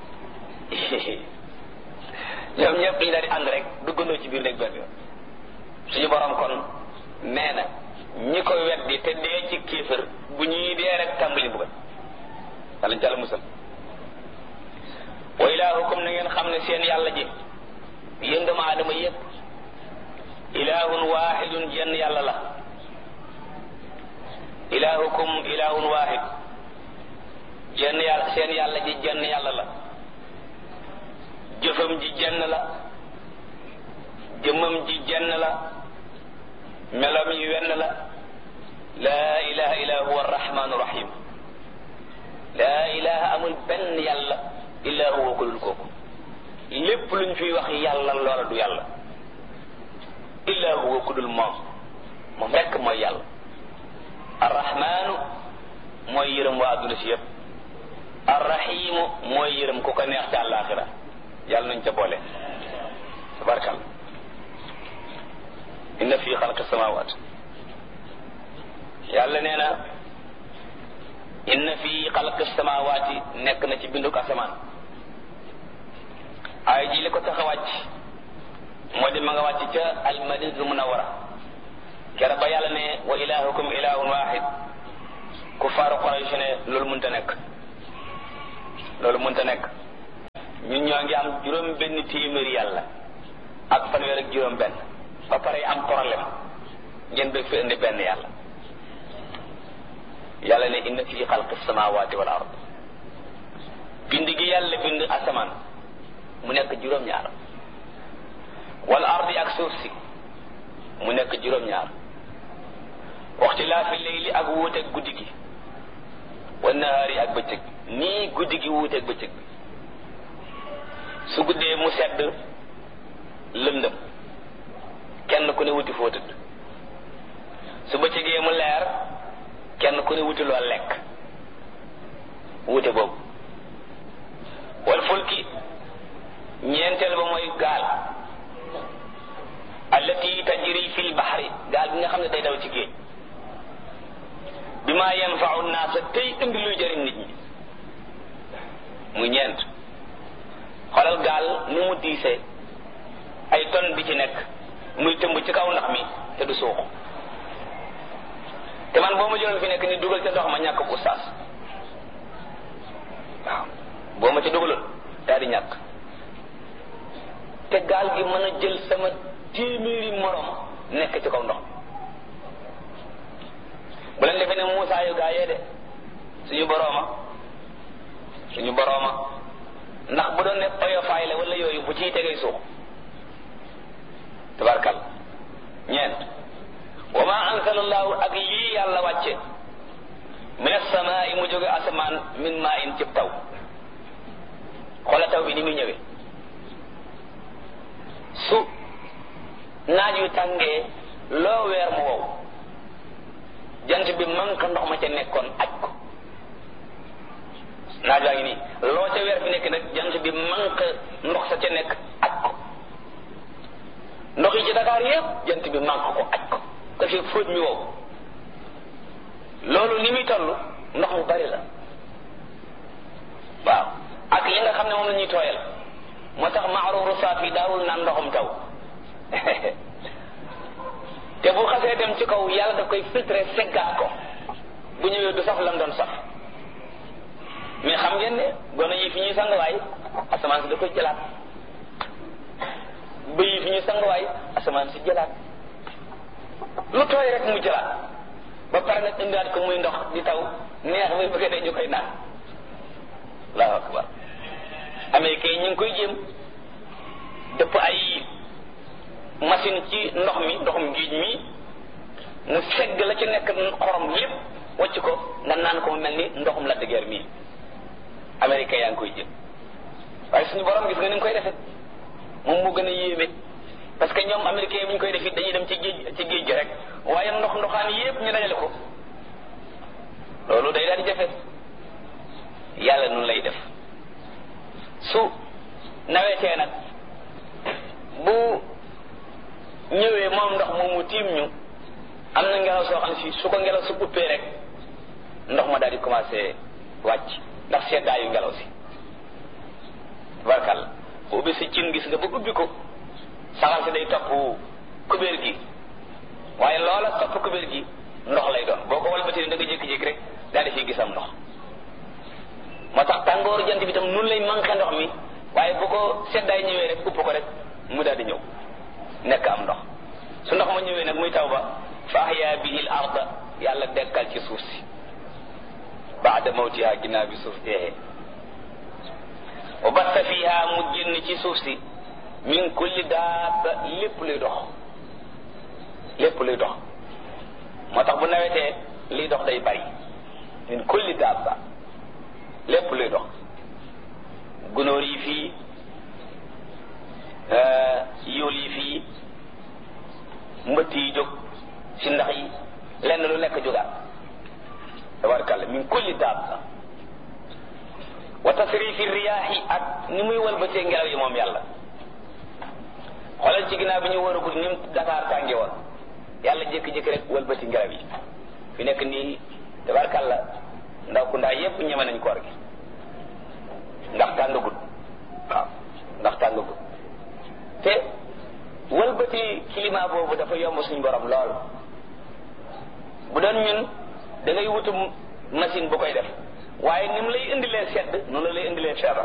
ñoom ñëpp dañu daal di ànd rek duggandoo ci biir néeg benn yoon suñu borom kon nee na ñi ko weddi te dee ci kéefër bu ñuy dee rek tàmbali mbugal yàlla ñu ci Yàlla musal wa ilaahukum na ngeen xam ne seen yàlla ji yéen doomu aadama yépp ilaahun waahidun jenn yàlla la ilaahukum ilaahun waahid jenn yàlla seen yàlla ji jenn yàlla la jëfam ji jenn la jëmmam ji jenn la melam yi wenn la laa ilaha illa huwa arrahmanu rahim laa ilaha amul benn yàlla illa huwa ko dul kooku lépp luñ fiy wax yàlla loola du yàlla illa huwa ku dul moom moom rekk mooy yàlla arrahmanu mooy yërëm waa adduna si yëpp arrahimu mooy yërëm ku ko neex ci àllaaxira yàlla nañ ca boole tabarkal inna fi xalqi samawat yàlla nee na inna fi xalqi samawati nekk na ci binduk asamaan ay ji li ko tax a wàcc moo di ma nga wàcc ca almadinatul munawwara kera ba yàlla ne wa ilahukum ilahun wahid kuffaaru Quraysh ne loolu mënta nekk loolu mënta nekk ñun ñoo ngi am juróom benn téeméeri yàlla ak fanweer ak juróom benn ba pare am problème ngeen bëgg fi indi benn yàlla yàlla ne inna fi xalqi samawati wal ard bind gi yàlla bind asamaan mu nekk juróom-ñaar wal ardi ak suuf si mu nekk juróom-ñaar waxtilaafi layli ak wuuteeg guddi gi wa nahaari ak bëccëg nii guddi gi wuuteeg bëccëg bi su guddee mu sedd lëndëm kenn ku ne wuti foo tëdd su bëccëgee mu leer kenn ku ne wuti loo lekk wuute boobu wal fulki ñeenteel ba mooy gaal allati tajri fil bahri gaal bi nga xam ne day daw ci géej bi ma yanfa'u naasa tey indi luy jëriñ nit ñi muy ñeent xoolal gaal nu mu diisee ay tonne bi ci nekk muy tëmb ci kaw ndox mi te du suux te man boo ma jëloon fi nekk ni dugal ca ndox ma ñàkk bu ustaas waaw boo ma ca dugaloon daal di ñàkk te gaal gi mën a jël sama téeméeri morom nekk ci kaw ndox bu leen defee ne Muusaa yu gaa yee de suñu borooma suñu borooma ndax bu doon ne oyofaay la wala yooyu bu ciy tegee suux tabarkal ñeent wa ma ansalallahu ak lii yàlla wàcce min as-samaa'i mu jóge asamaan min maa'in cib taw xoola taw bi ni muy ñëwee su naaj yu tàngee loo weer mu wow jant bi manque ndox ma ca nekkoon aj ko naaj waa ngi nii loo ca weer fi nekk nag jant bi manque ndox sa ca nekk aj ko ndox yi ci Dakar yépp jant bi manque ko aj ko ko fi fóot mi wow loolu ni muy toll ndox mu bari la waaw ak li nga xam ne moom la ñuy tooyal moo tax maaruuru saaf yi daawul naan ndoxum taw te bu xasee dem ci kaw yàlla daf koy filtré seggaat ko bu ñëwee du saf lam doon saf mais xam ngeen ne gone yi fi ñuy sanguwaay asamaan si da koy jëlaat bëy yi fi ñuy sanguwaay asamaan si jëlaat lu tooy rek mu jëlaat ba pare nag indiwaat ko muy ndox di taw neex muy bëgg dee ñu koy naan allahu akbar américain yi ñu ngi koy jéem dëpp ay machine ci ndox mi ndoxum géej mi mu segg la ci nekk xorom lépp wacc ko nga naan ko mu mel ni ndoxum la dëgër mii américain yaa ngi koy jéem waaye suñu borom gis nga ni nga koy defee moom moo gën a yéeme parce que ñoom américain yi bu ñu koy def it dañuy dem ci géej ci géej gi rek waaye ndox ndoxaan yépp ñu dajale ko loolu day daal di jafe yàlla nun lay def su nawetee nag bu ñëwee moom ndox moomu tiim ñu am na ngelaw soo xam si su ko ngelaw su uppee rek ndox ma daal di commencé wàcc ndax seddaayu ngelaw si tabarkàlla bu ubbi si cin gis nga ba ubbi ko saxal si day topp kubéer gi waaye loola topp kubéer gi ndox lay doon boo ko walbatee da nga jékki-jékki rek daal di fiy gisam ndox moo tax tàngooru jant bi tam nun lay manqué ndox mi waaye bu ko seddaay ñëwee rek upp ko rek mu daal di ñëw nekk am ndox su ndox ma ñëwee nag muy taw ba fa ahya bihi al arda yàlla dekkal ci suuf si baada mawtiha ginnaaw bi suuf deexee wa bassa fiha mu génn ci suuf si min kulli daaba lépp luy dox lépp luy dox moo tax bu nawetee liy dox day bari min kulli daaba lépp luy dox gunóor yi fii yool yi fii mbëtt yi jóg si ndax yi lenn lu nekk jógaat tabarkàlla min kulli daaba wa tasrifi riyaahi ak ni muy walbatee ngelaw yi moom yàlla xoolal ci ginnaaw bi ñu war a guddi ni mu Dakar tànge woon yàlla jékki-jékki rek walbati ngelaw yi fi nekk nii tabarkàlla ndaw ku ndaa yépp ñeme nañ koor gi ndax tàngagut waaw ndax tàngagut te walbati climat boobu dafa yomb suñu borom lool doon ñun da ngay wutu machine bu koy def waaye ni mu lay indilee sedd noonu la lay indilee feebar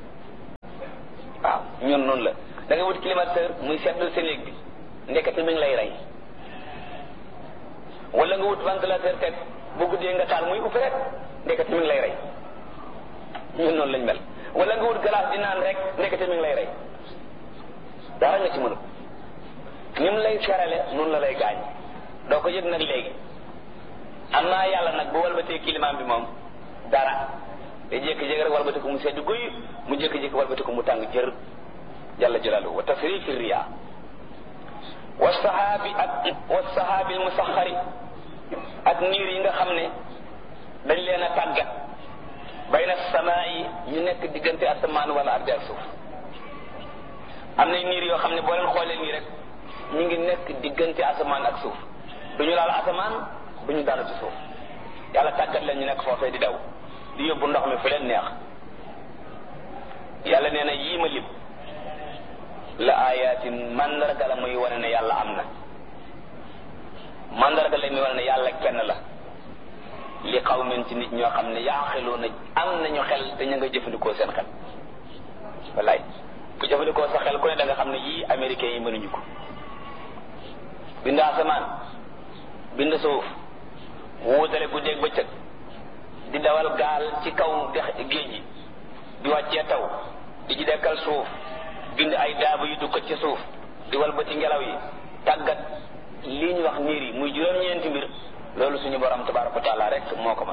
waaw ñun noonu la da ngay wut climatiseur muy seddal sa néeg bi ndekete mi ngi lay rey wala nga wut ventilateur teg bu guddee nga taal muy uppi rek ndekete mi ngi lay rey ñun noonu lañ mel wala nga wut glace di naan rek ndekete mi ngi lay rey dara nga ci mënu ni mu lay serale noonu la lay gaañ doo ko yëg nag léegi am naa yàlla nag bu walbatee climat bi moom dara te jékki-jékki rek walbati ko mu sedd guy mu jékki-jékki walbati ko mu tàng jër jalla jalaaluhu wa tasrifi riyaa wa sahaabi ak wa sahaabi al musaxari ak niir yi nga xam ne dañ leen a tàggat bayna samaa yi ñu nekk diggante asamaan wala ardi ak suuf am na niir yoo xam ne boo leen xoolee nii rek ñu ngi nekk diggante asamaan ak suuf duñu laal asamaan duñu daanu ci suuf yàlla tàggat leen ñu nekk foofee di daw di yóbbu ndox mi fu leen neex yàlla nee na yii ma lim la ayatin mandarga la muy wane ne yàlla am na mandarga la muy wane ne yàlla kenn la li qawmin ci nit ñoo xam ne yaaxiluuna am nañu xel te ñu nga jëfandikoo seen xel wallaay ku jëfandikoo sa xel ku ne da nga xam ne yii américains yi mënuñu ko bind asamaan bind suuf wuutale guddeeg bëccëg di dawal gaal ci kaw dex géej gi di wàccee taw di ci dekkal suuf bind ay daaba yu dukkat ci suuf di wal ba ci ngelaw yi tàggat lii ñu wax niir yi muy juróom-ñeenti mbir loolu suñu borom tabaraka wa taala rek moo ko mën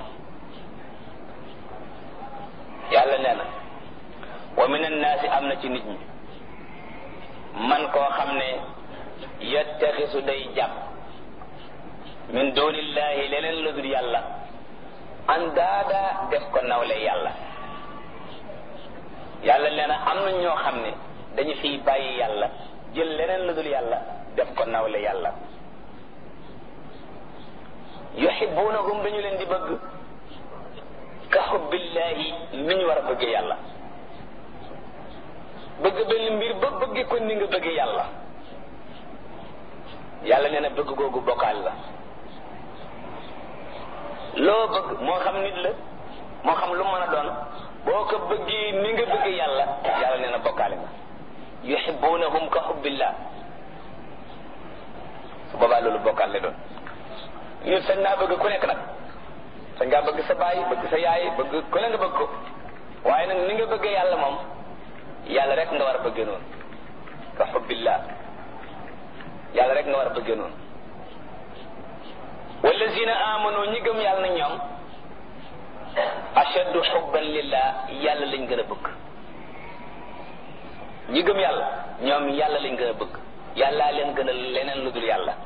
yàlla nee na wa min annaasi am na ci nit ñi man koo xam ne yattaxisu day jàpp min dunillahi leneen la dul yàlla andaada def ko nawle yàlla yàlla nee na am na ñoo xam ne dañu fiy bàyyi yàlla jël leneen la dul yàlla def ko nawle yàlla yuhibbunahum dañu leen di bëgg ka hubbillahi ni ñu war a bëggee yàlla bëgg benn mbir ba bëggee ko ni nga bëggee yàlla yàlla nee na bëgg googu bokkaal la loo bëgg moo xam nit la moo xam lu mën a doon boo ko bëggee ni nga bëggee yàlla yàlla nee na bokkaale nga yuhibbunahum ka hubbillah su boobaa loolu bokkaal la doon ñun sañ naa bëgg ku nekk nag sañ ngaa bëgg sa baay bëgg sa yaay bëgg ku ne nga bëgg ko waaye nag ni nga bëggee yàlla moom yàlla rek nga war a bëggee noonu ka hubbillah yàlla rek nga war a bëggee noonu wallazina amanu ñi gëm yàlla na ñoom ashaddu hubban lillah yàlla lañ gën a bëgg ñi gëm yàlla ñoom yàlla lañ gën a bëgg yàllaa leen gën a leneen lu dul yàlla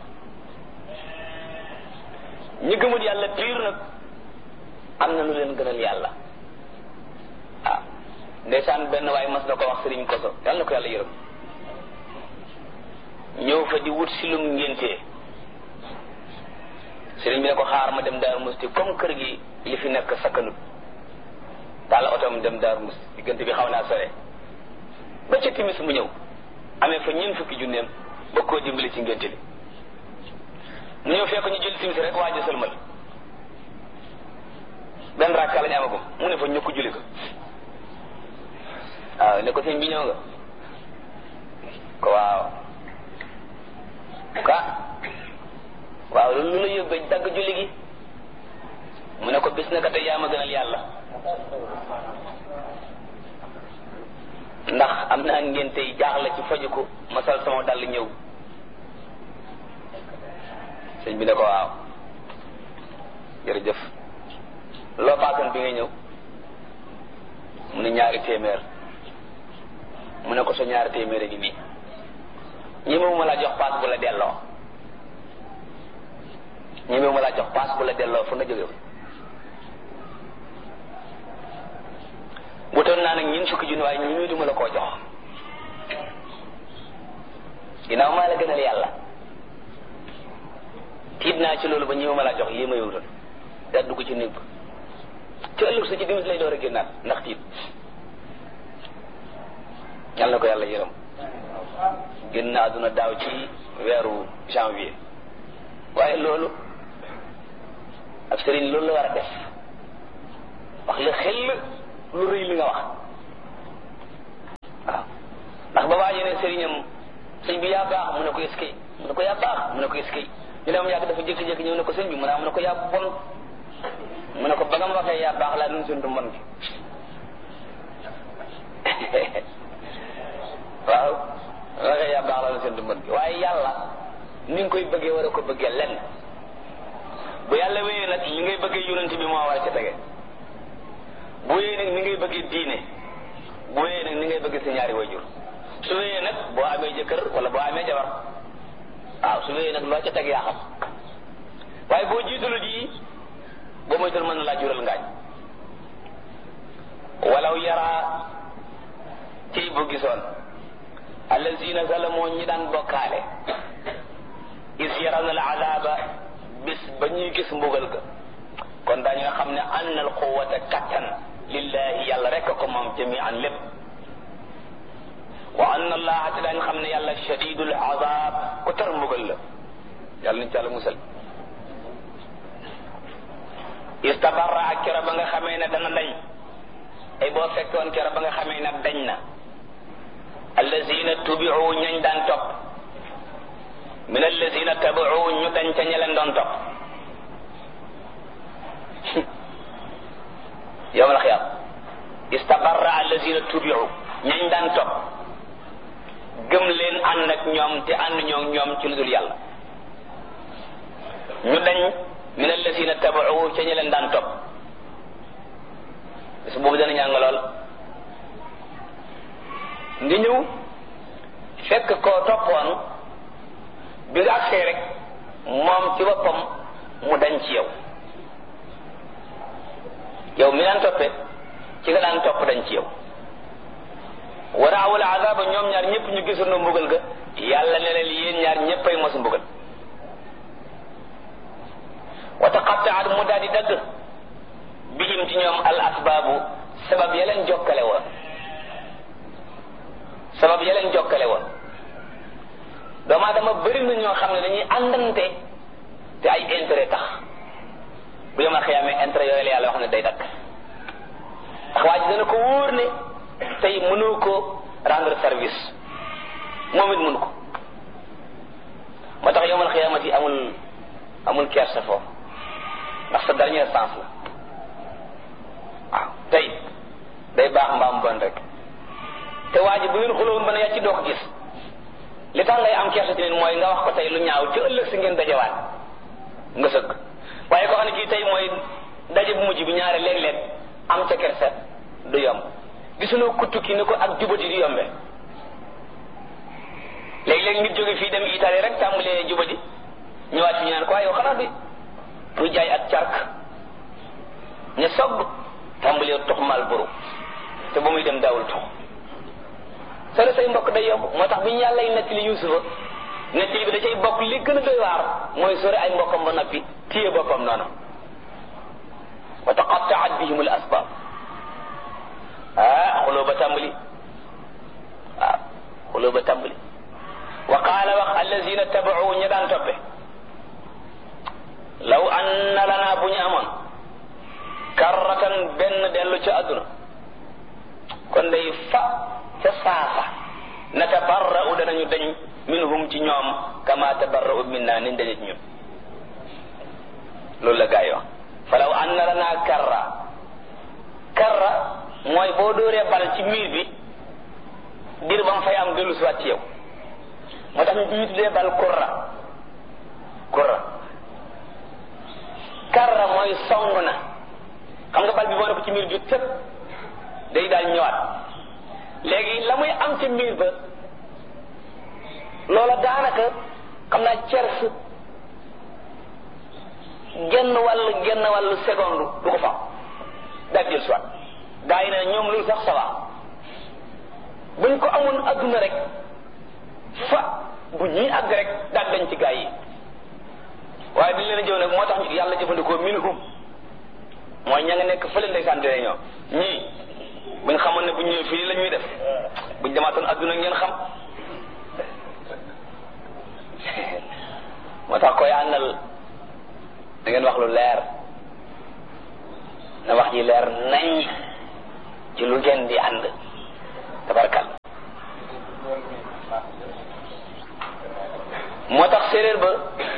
ñi gëmul yàlla piir nag am na lu leen gënal yàlla ah ndeysaan benn waaye mas na ko wax sëriñ koso yàlla na ko yàlla yërëm ñëw fa di wut si lum ngéntee sëriñ bi ne ko xaar ma dem Daaru Musti comme kër gi li fi nekk sakkanut daal otom dem Daaru Musti diggante bi xaw naa sore ba ca timis mu ñëw amee fa ñeent fukki junneem bëgg koo dimbali ci ngénte li mu ñëw fekk ñu julli timis rek waa ji sëlmal benn rakka lañu amagum mu ne fa ñukk julli ko waaw ne ko sëñ bi ñëw nga ko waaw ka waaw loolu lu la yóbbee dagg julli gi mu ne ko bis na ka te yaa ma gënal yàlla ndax am naa ngénte yi jaaxle ci faju ko ma sol sama dàll ñëw sëñ bi ne ko waaw jërëjëf loo paasoon bi nga ñëw mu ne ñaari téeméer mu ne ko sa ñaari téeméer a ngi nii ñi ma laa jox paas bu la delloo ñi ma laa jox paas bu la delloo fu nga jóge wutoon naa nag ñun fukki junni waaye ñu duma la koo jox ginnaaw maa la gënal yàlla tiit naa ci loolu ba ñi ma laa jox lii ma yowutoon daa dugg ci néeg ba ci ëllëg sa ci dimis lay door a génnaat ndax tiit yàlla na ko yàlla yërëm génn na àdduna daaw ci weeru janvier waaye loolu ab sëriñ loolu la war a def wax la xel lu rëy li nga wax waaw ndax ba waajee ne sëriñam sëñ bi yaa baax mu ne ko eskay mu ne ko yaa baax mu ne ko eskay ñu dem yàgg dafa jékki-jékki ñëw ne ko sëñ bi mu ne mu ne ko yaa bon mu ne ko ba nga ma waxee yaa baax laa doon séntu mbon gi waaw waxee yaa baax laa doon séntu mbon gi waaye yàlla ni nga koy bëggee war a ko bëggee lenn bu yàlla wéyee nag li ngay bëggee yonent bi moo war a ca tege bu wéyee nag ni ngay bëggee diine bu wéyee nag ni ngay bëggee sa ñaari wayjur su wéyee nag boo amee jëkkër wala boo amee jabar waaw su wéyee nag loo ca teg yaa xam waaye boo jiitalu ji boo moytul mën na laa jural ngaañ walaw yara ci bu gisoon allazina zalamoo ñi daan bokkaale is yarawna al azaba bis ba ñuy gis mbugal ga kon daañu nga xam ne anna al quwwata kattan lillahi yàlla rek ko moom jami'an lépp wa anna allaha te daañu xam ne yàlla shadidul azab ku tar mbugal la yàlla nañ ci yàlla musal istabarra ak kero ba nga xamee ne dana dañ ay boo fekkoon kero ba nga xamee ne dañ na allazina tubi'u ñañ daan topp min allazina tabi'u ñu dañ ca ña leen doon topp yawm al-qiyam istabarra allazina tubi'u ñañ daan topp gëm leen ànd ak ñoom te ànd ñoo ñoom ci lu dul yàlla ñu dañ min allazina tabi'u ca ña leen daan topp bis boobu dana ñàng lool nga ñëw fekk koo toppoon bi nga agsee rek moom ci boppam mu dañ ci yow yow mi daan toppe ci nga daan topp dañ ci yow waraawul azaba ñoom ñaar ñëpp ñu gisoon mbugal ga yàlla ne leen yéen ñaar ñëppay mos mbugal wa taqattaat mu daal di dagg bihim ci ñoom al asbaabu sabab ya leen jokkale woon sabab ya leen jokkale woon doomu aadama bëri na ñoo xam ne dañuy àndante te ay intérêt tax bu yemal xiyaamee intérêt yooyu la yàlla wax ne day dakk ndax waa ji dana ko wóor ne tey mënoo ko rendre service moom it mënu ko moo tax yemal xiyaamati amul amul kersa foofu ndax sa dernière chance la waaw tey day baax mbaam bon rek te waa ji bu ngeen xuloon ba ne yaa ci doo ko gis li tax ngay am kersa ci nit mooy nga wax ko tey lu ñaaw ci ëllëg si ngeen dajewaat nga sëgg waaye koo xam ne kii tey mooy daje bu mujj bi ñaare léeg-léeg am ca kersa du yomb gisunoo kuttu ki ni ko ak jubati di yombe léeg-léeg nit jóge fii dem Italie rek tàmbalee jubati ñëwaat fi ñu naan ko waaye yow xanaa bi muy jaay ak cark ña sogg tàmbalee tox mal buru te ba muy dem daawul tox solo say mbokk day yokk moo tax bi ñu yàlla nettali Yuusufa nettali bi da cay bokk li gën a doy waar mooy sore ay mbokkam ba noppi téye boppam noonu wa taqatta'at bihim al asbab ah xuloo ba tàmbali waaw xuloo ba tàmbali wa qaala wax allazina taba'u ña daan toppe law anna lana bu ñu amoon karratan benn dellu ca àdduna kon day fa ca saasa natabarra'u danañu dañ minhum ci ñoom kama tabarra'u minna niñ dañe ci ñun loolu la gaa yi wax falaw anna lana karra karra mooy boo dóoree bal ci miir bi dir ba mu fay am dellu si waat ci yow moo tax ñu tuddee bal kurra kurra karra mooy song na xam nga bal bi boo ne ko ci miir bi tëpp day daal ñëwaat léegi la muy am ci miir ba loola daanaka xam naa cers genn wàll genn wàllu seconde du ko fa daal jël soit gaa yi ne ñoom loolu sax ça va buñ ko amoon adduna rek fa bu ñii àgg rek daal dañ ci gaa yi waaye dañ leen a jëw nag moo tax yàlla jëfandikoo minhum mooy ña nga nekk fële ndeysaan dee ñoo ñii buñ xamoon ne buñ ñëw fii la ñuy def buñ demaatoon adduna ngeen xam moo tax koy àndal da ngeen wax lu leer na wax ji leer nañ ci lu ngeen di ànd tabarkal moo tax séeréer ba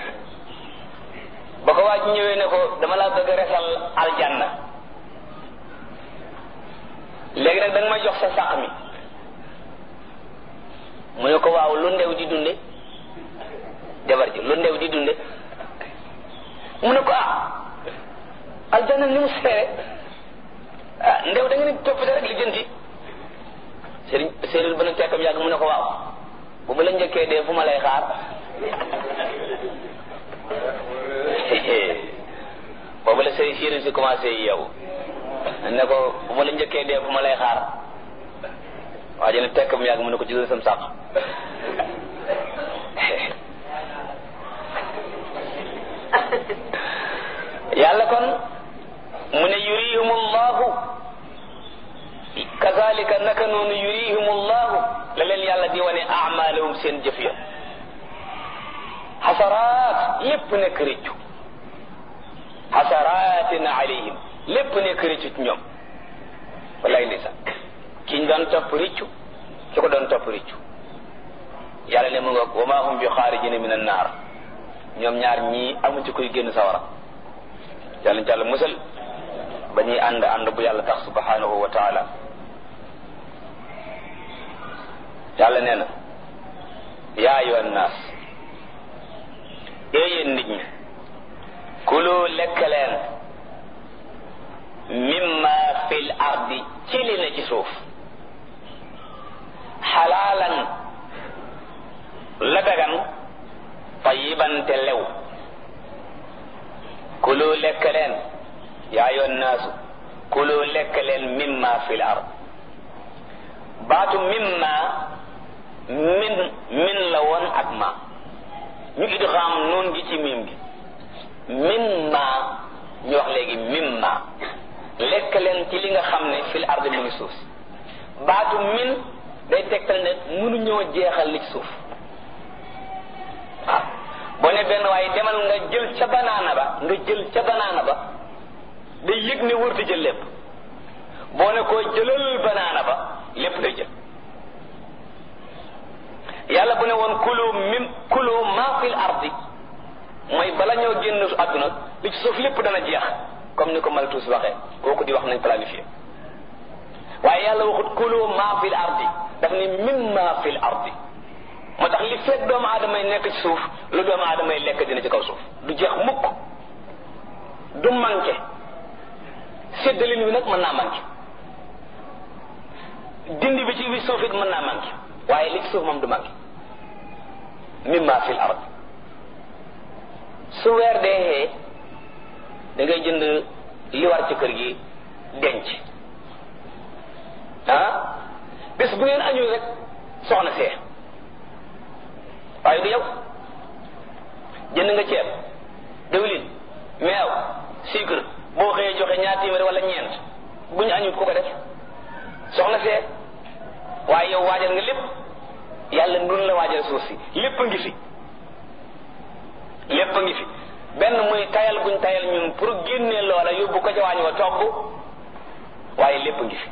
ba ko waa ji ñëwee ne ko dama laa bëgg a resal aljanna léegi nag da nga may jox sa sàq mi mu ne ko waaw lu ndew di dunde jabar ji lu ndew di dunde mu ne ko ah aljanna ni mu seere ah ndew da nga ne toppite rek li jënti sëriñ séeréer ba nag tekkam yàgg mu ne ko waaw bu ma la njëkkee dee fu ma lay xaar boobu la sëriñ séeréer si commencé yi yow ne ko bu ma la njëkkee dee fu ma lay xaar waa ji ne tekkam yàgg mu ne ko jëlal sam sàq yàlla kon mu ne yurihum allahu kazalika naka noonu yurihum allahu la leen yàlla di wane amalahum seen jëf ya xasaraat lépp nekk rëccu xasaraatin alayhim lépp nekk rëccu ci ñoom wallaay ndeysaan kiñ doon topp rëccu ki ko doon topp rëccu yàlla ne mu nga wa ma hum bi xaarijina min an naar ñoom ñaar ñii amu ci kuy génn sawara yàlla ci yàlla musal ba ñuy ànd ànd bu yàlla tax subhanahu wa taala yàlla nee na yaa ayyuhan naas yéen nit ñi kulu lekk leen mimma fil ardi ci li na ci suuf xalaalan la dagan tayiban te lew kulu lekk leen yaa ayyuhan naasu kulu lekk leen mimma fil ard baatu mimma min min la woon ak ma ñu idgham noon gi ci mim gi mimma ñu wax léegi mimma lekk leen ci li nga xam ne fil ard mu ngi suuf baatu min day tegtal ne mënuñoo jeexal li ci suuf waaw boo ne benn waaye demal nga jël ca banaana ba nga jël ca banaana ba day yëg ne wërti jël lépp boo ne koo jëlal banaana ba lépp day jël yàlla bu ne woon kulu mim kulu ma fil ardi mooy bala ñoo génn su àdduna li ci suuf lépp dana jeex comme ni ko Malthus waxee kooku di wax nañ planifié waaye yàlla waxut kulu ma fil ardi daf ni mimma fil ardi moo tax li fekk doomu aadama yi nekk ci suuf lu doomu aadama yi lekk dina ci kaw suuf du jeex mukk du manqué séddalin wi nag mën naa manqué dindi bi ci bi suuf it mën naa manqué waaye li ci suuf moom du manqué mimma fil ard su weer dee da ngay jënd li war ci kër gi denc ah bés bu ngeen añul rek soxna see waaye du yow jënd nga ceeb diwlin meew sucre boo xëyee joxe ñaar téeméer wala ñeent bu ñu añut ku ko def soxna see waaye yow waajal nga lépp yàlla nun la waajal suuf si lépp a ngi fi lépp a ngi fi benn muy tayal guñ tayal ñun pour génnee loola yóbbu ko ca waañ wa togg waaye lépp a ngi fi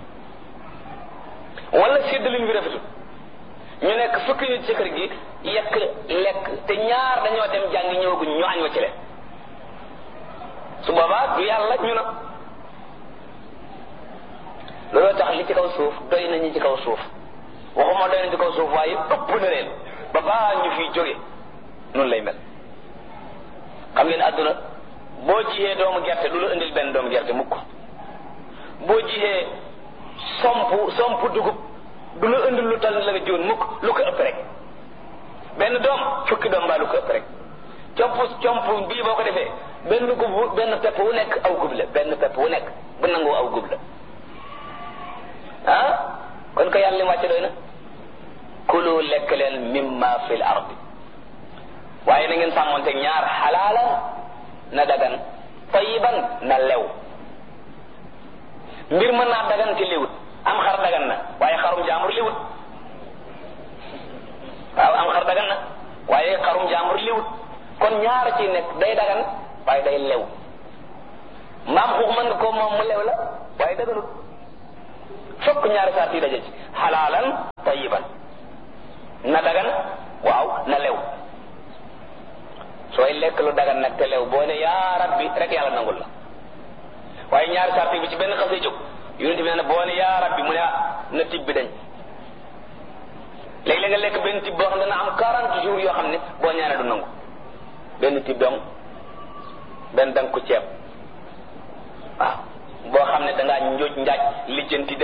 wala séddalin bi rafetul ñu nekk fukki nit ci kër gi yekk lekk te ñaar dañoo dem jàngi ñëwaguñ ñu añ wa ci leen su boobaa du yàlla ñu na looloo tax li ci kaw suuf doy nañu ci kaw suuf waxuma doy na ci kaw suuf waaye ëpp na leen ba baa ñu fiy jóge noonu lay mel xam ngeen àdduna boo jiyee doomu gerte du la indil benn doomu gerte mukk boo jiyee somp somp dugub du la indil lu tal la nga jiwoon mukk lu ko ëpp rek benn doom fukki doom mbaa lu ko ëpp rek comp comp bii boo ko defee benn gub benn pepp wu nekk aw gub la benn pepp wu nekk bu nangoo aw gub la ah kon ko yàlla li wàcce doy na kulu lekk leen mimma fil ardi waaye na ngeen sàmmonte ñaar xalaalan na dagan tayiban na lew mbir mën naa dagan te liwut am xar dagan na waaye xarum jaambur liwut waaw am xar dagan na waaye xarum jaambur liwut kon ñaar ci nekk day dagan waaye day lew mbaam xuux mën nga koo moom mu lew la waaye daganut fokk ñaari sart yi daje ci xalaalan tayiban na dagan waaw na lew sooy lekk lu dagan nag te lew boo ne yaa rabbi rek yàlla nangul la waaye ñaari sart yi bu ci benn xasee jóg yonent bi nee na boo ne yaa rabbi mu ne na tib bi dañ léegi la nga lekk benn tib boo xam ne dana am quarante jours yoo xam ne boo ñaanee du nangu benn tib dong benn danga ko ceeb waaw boo xam ne dangaa njooj njaaj lijjanti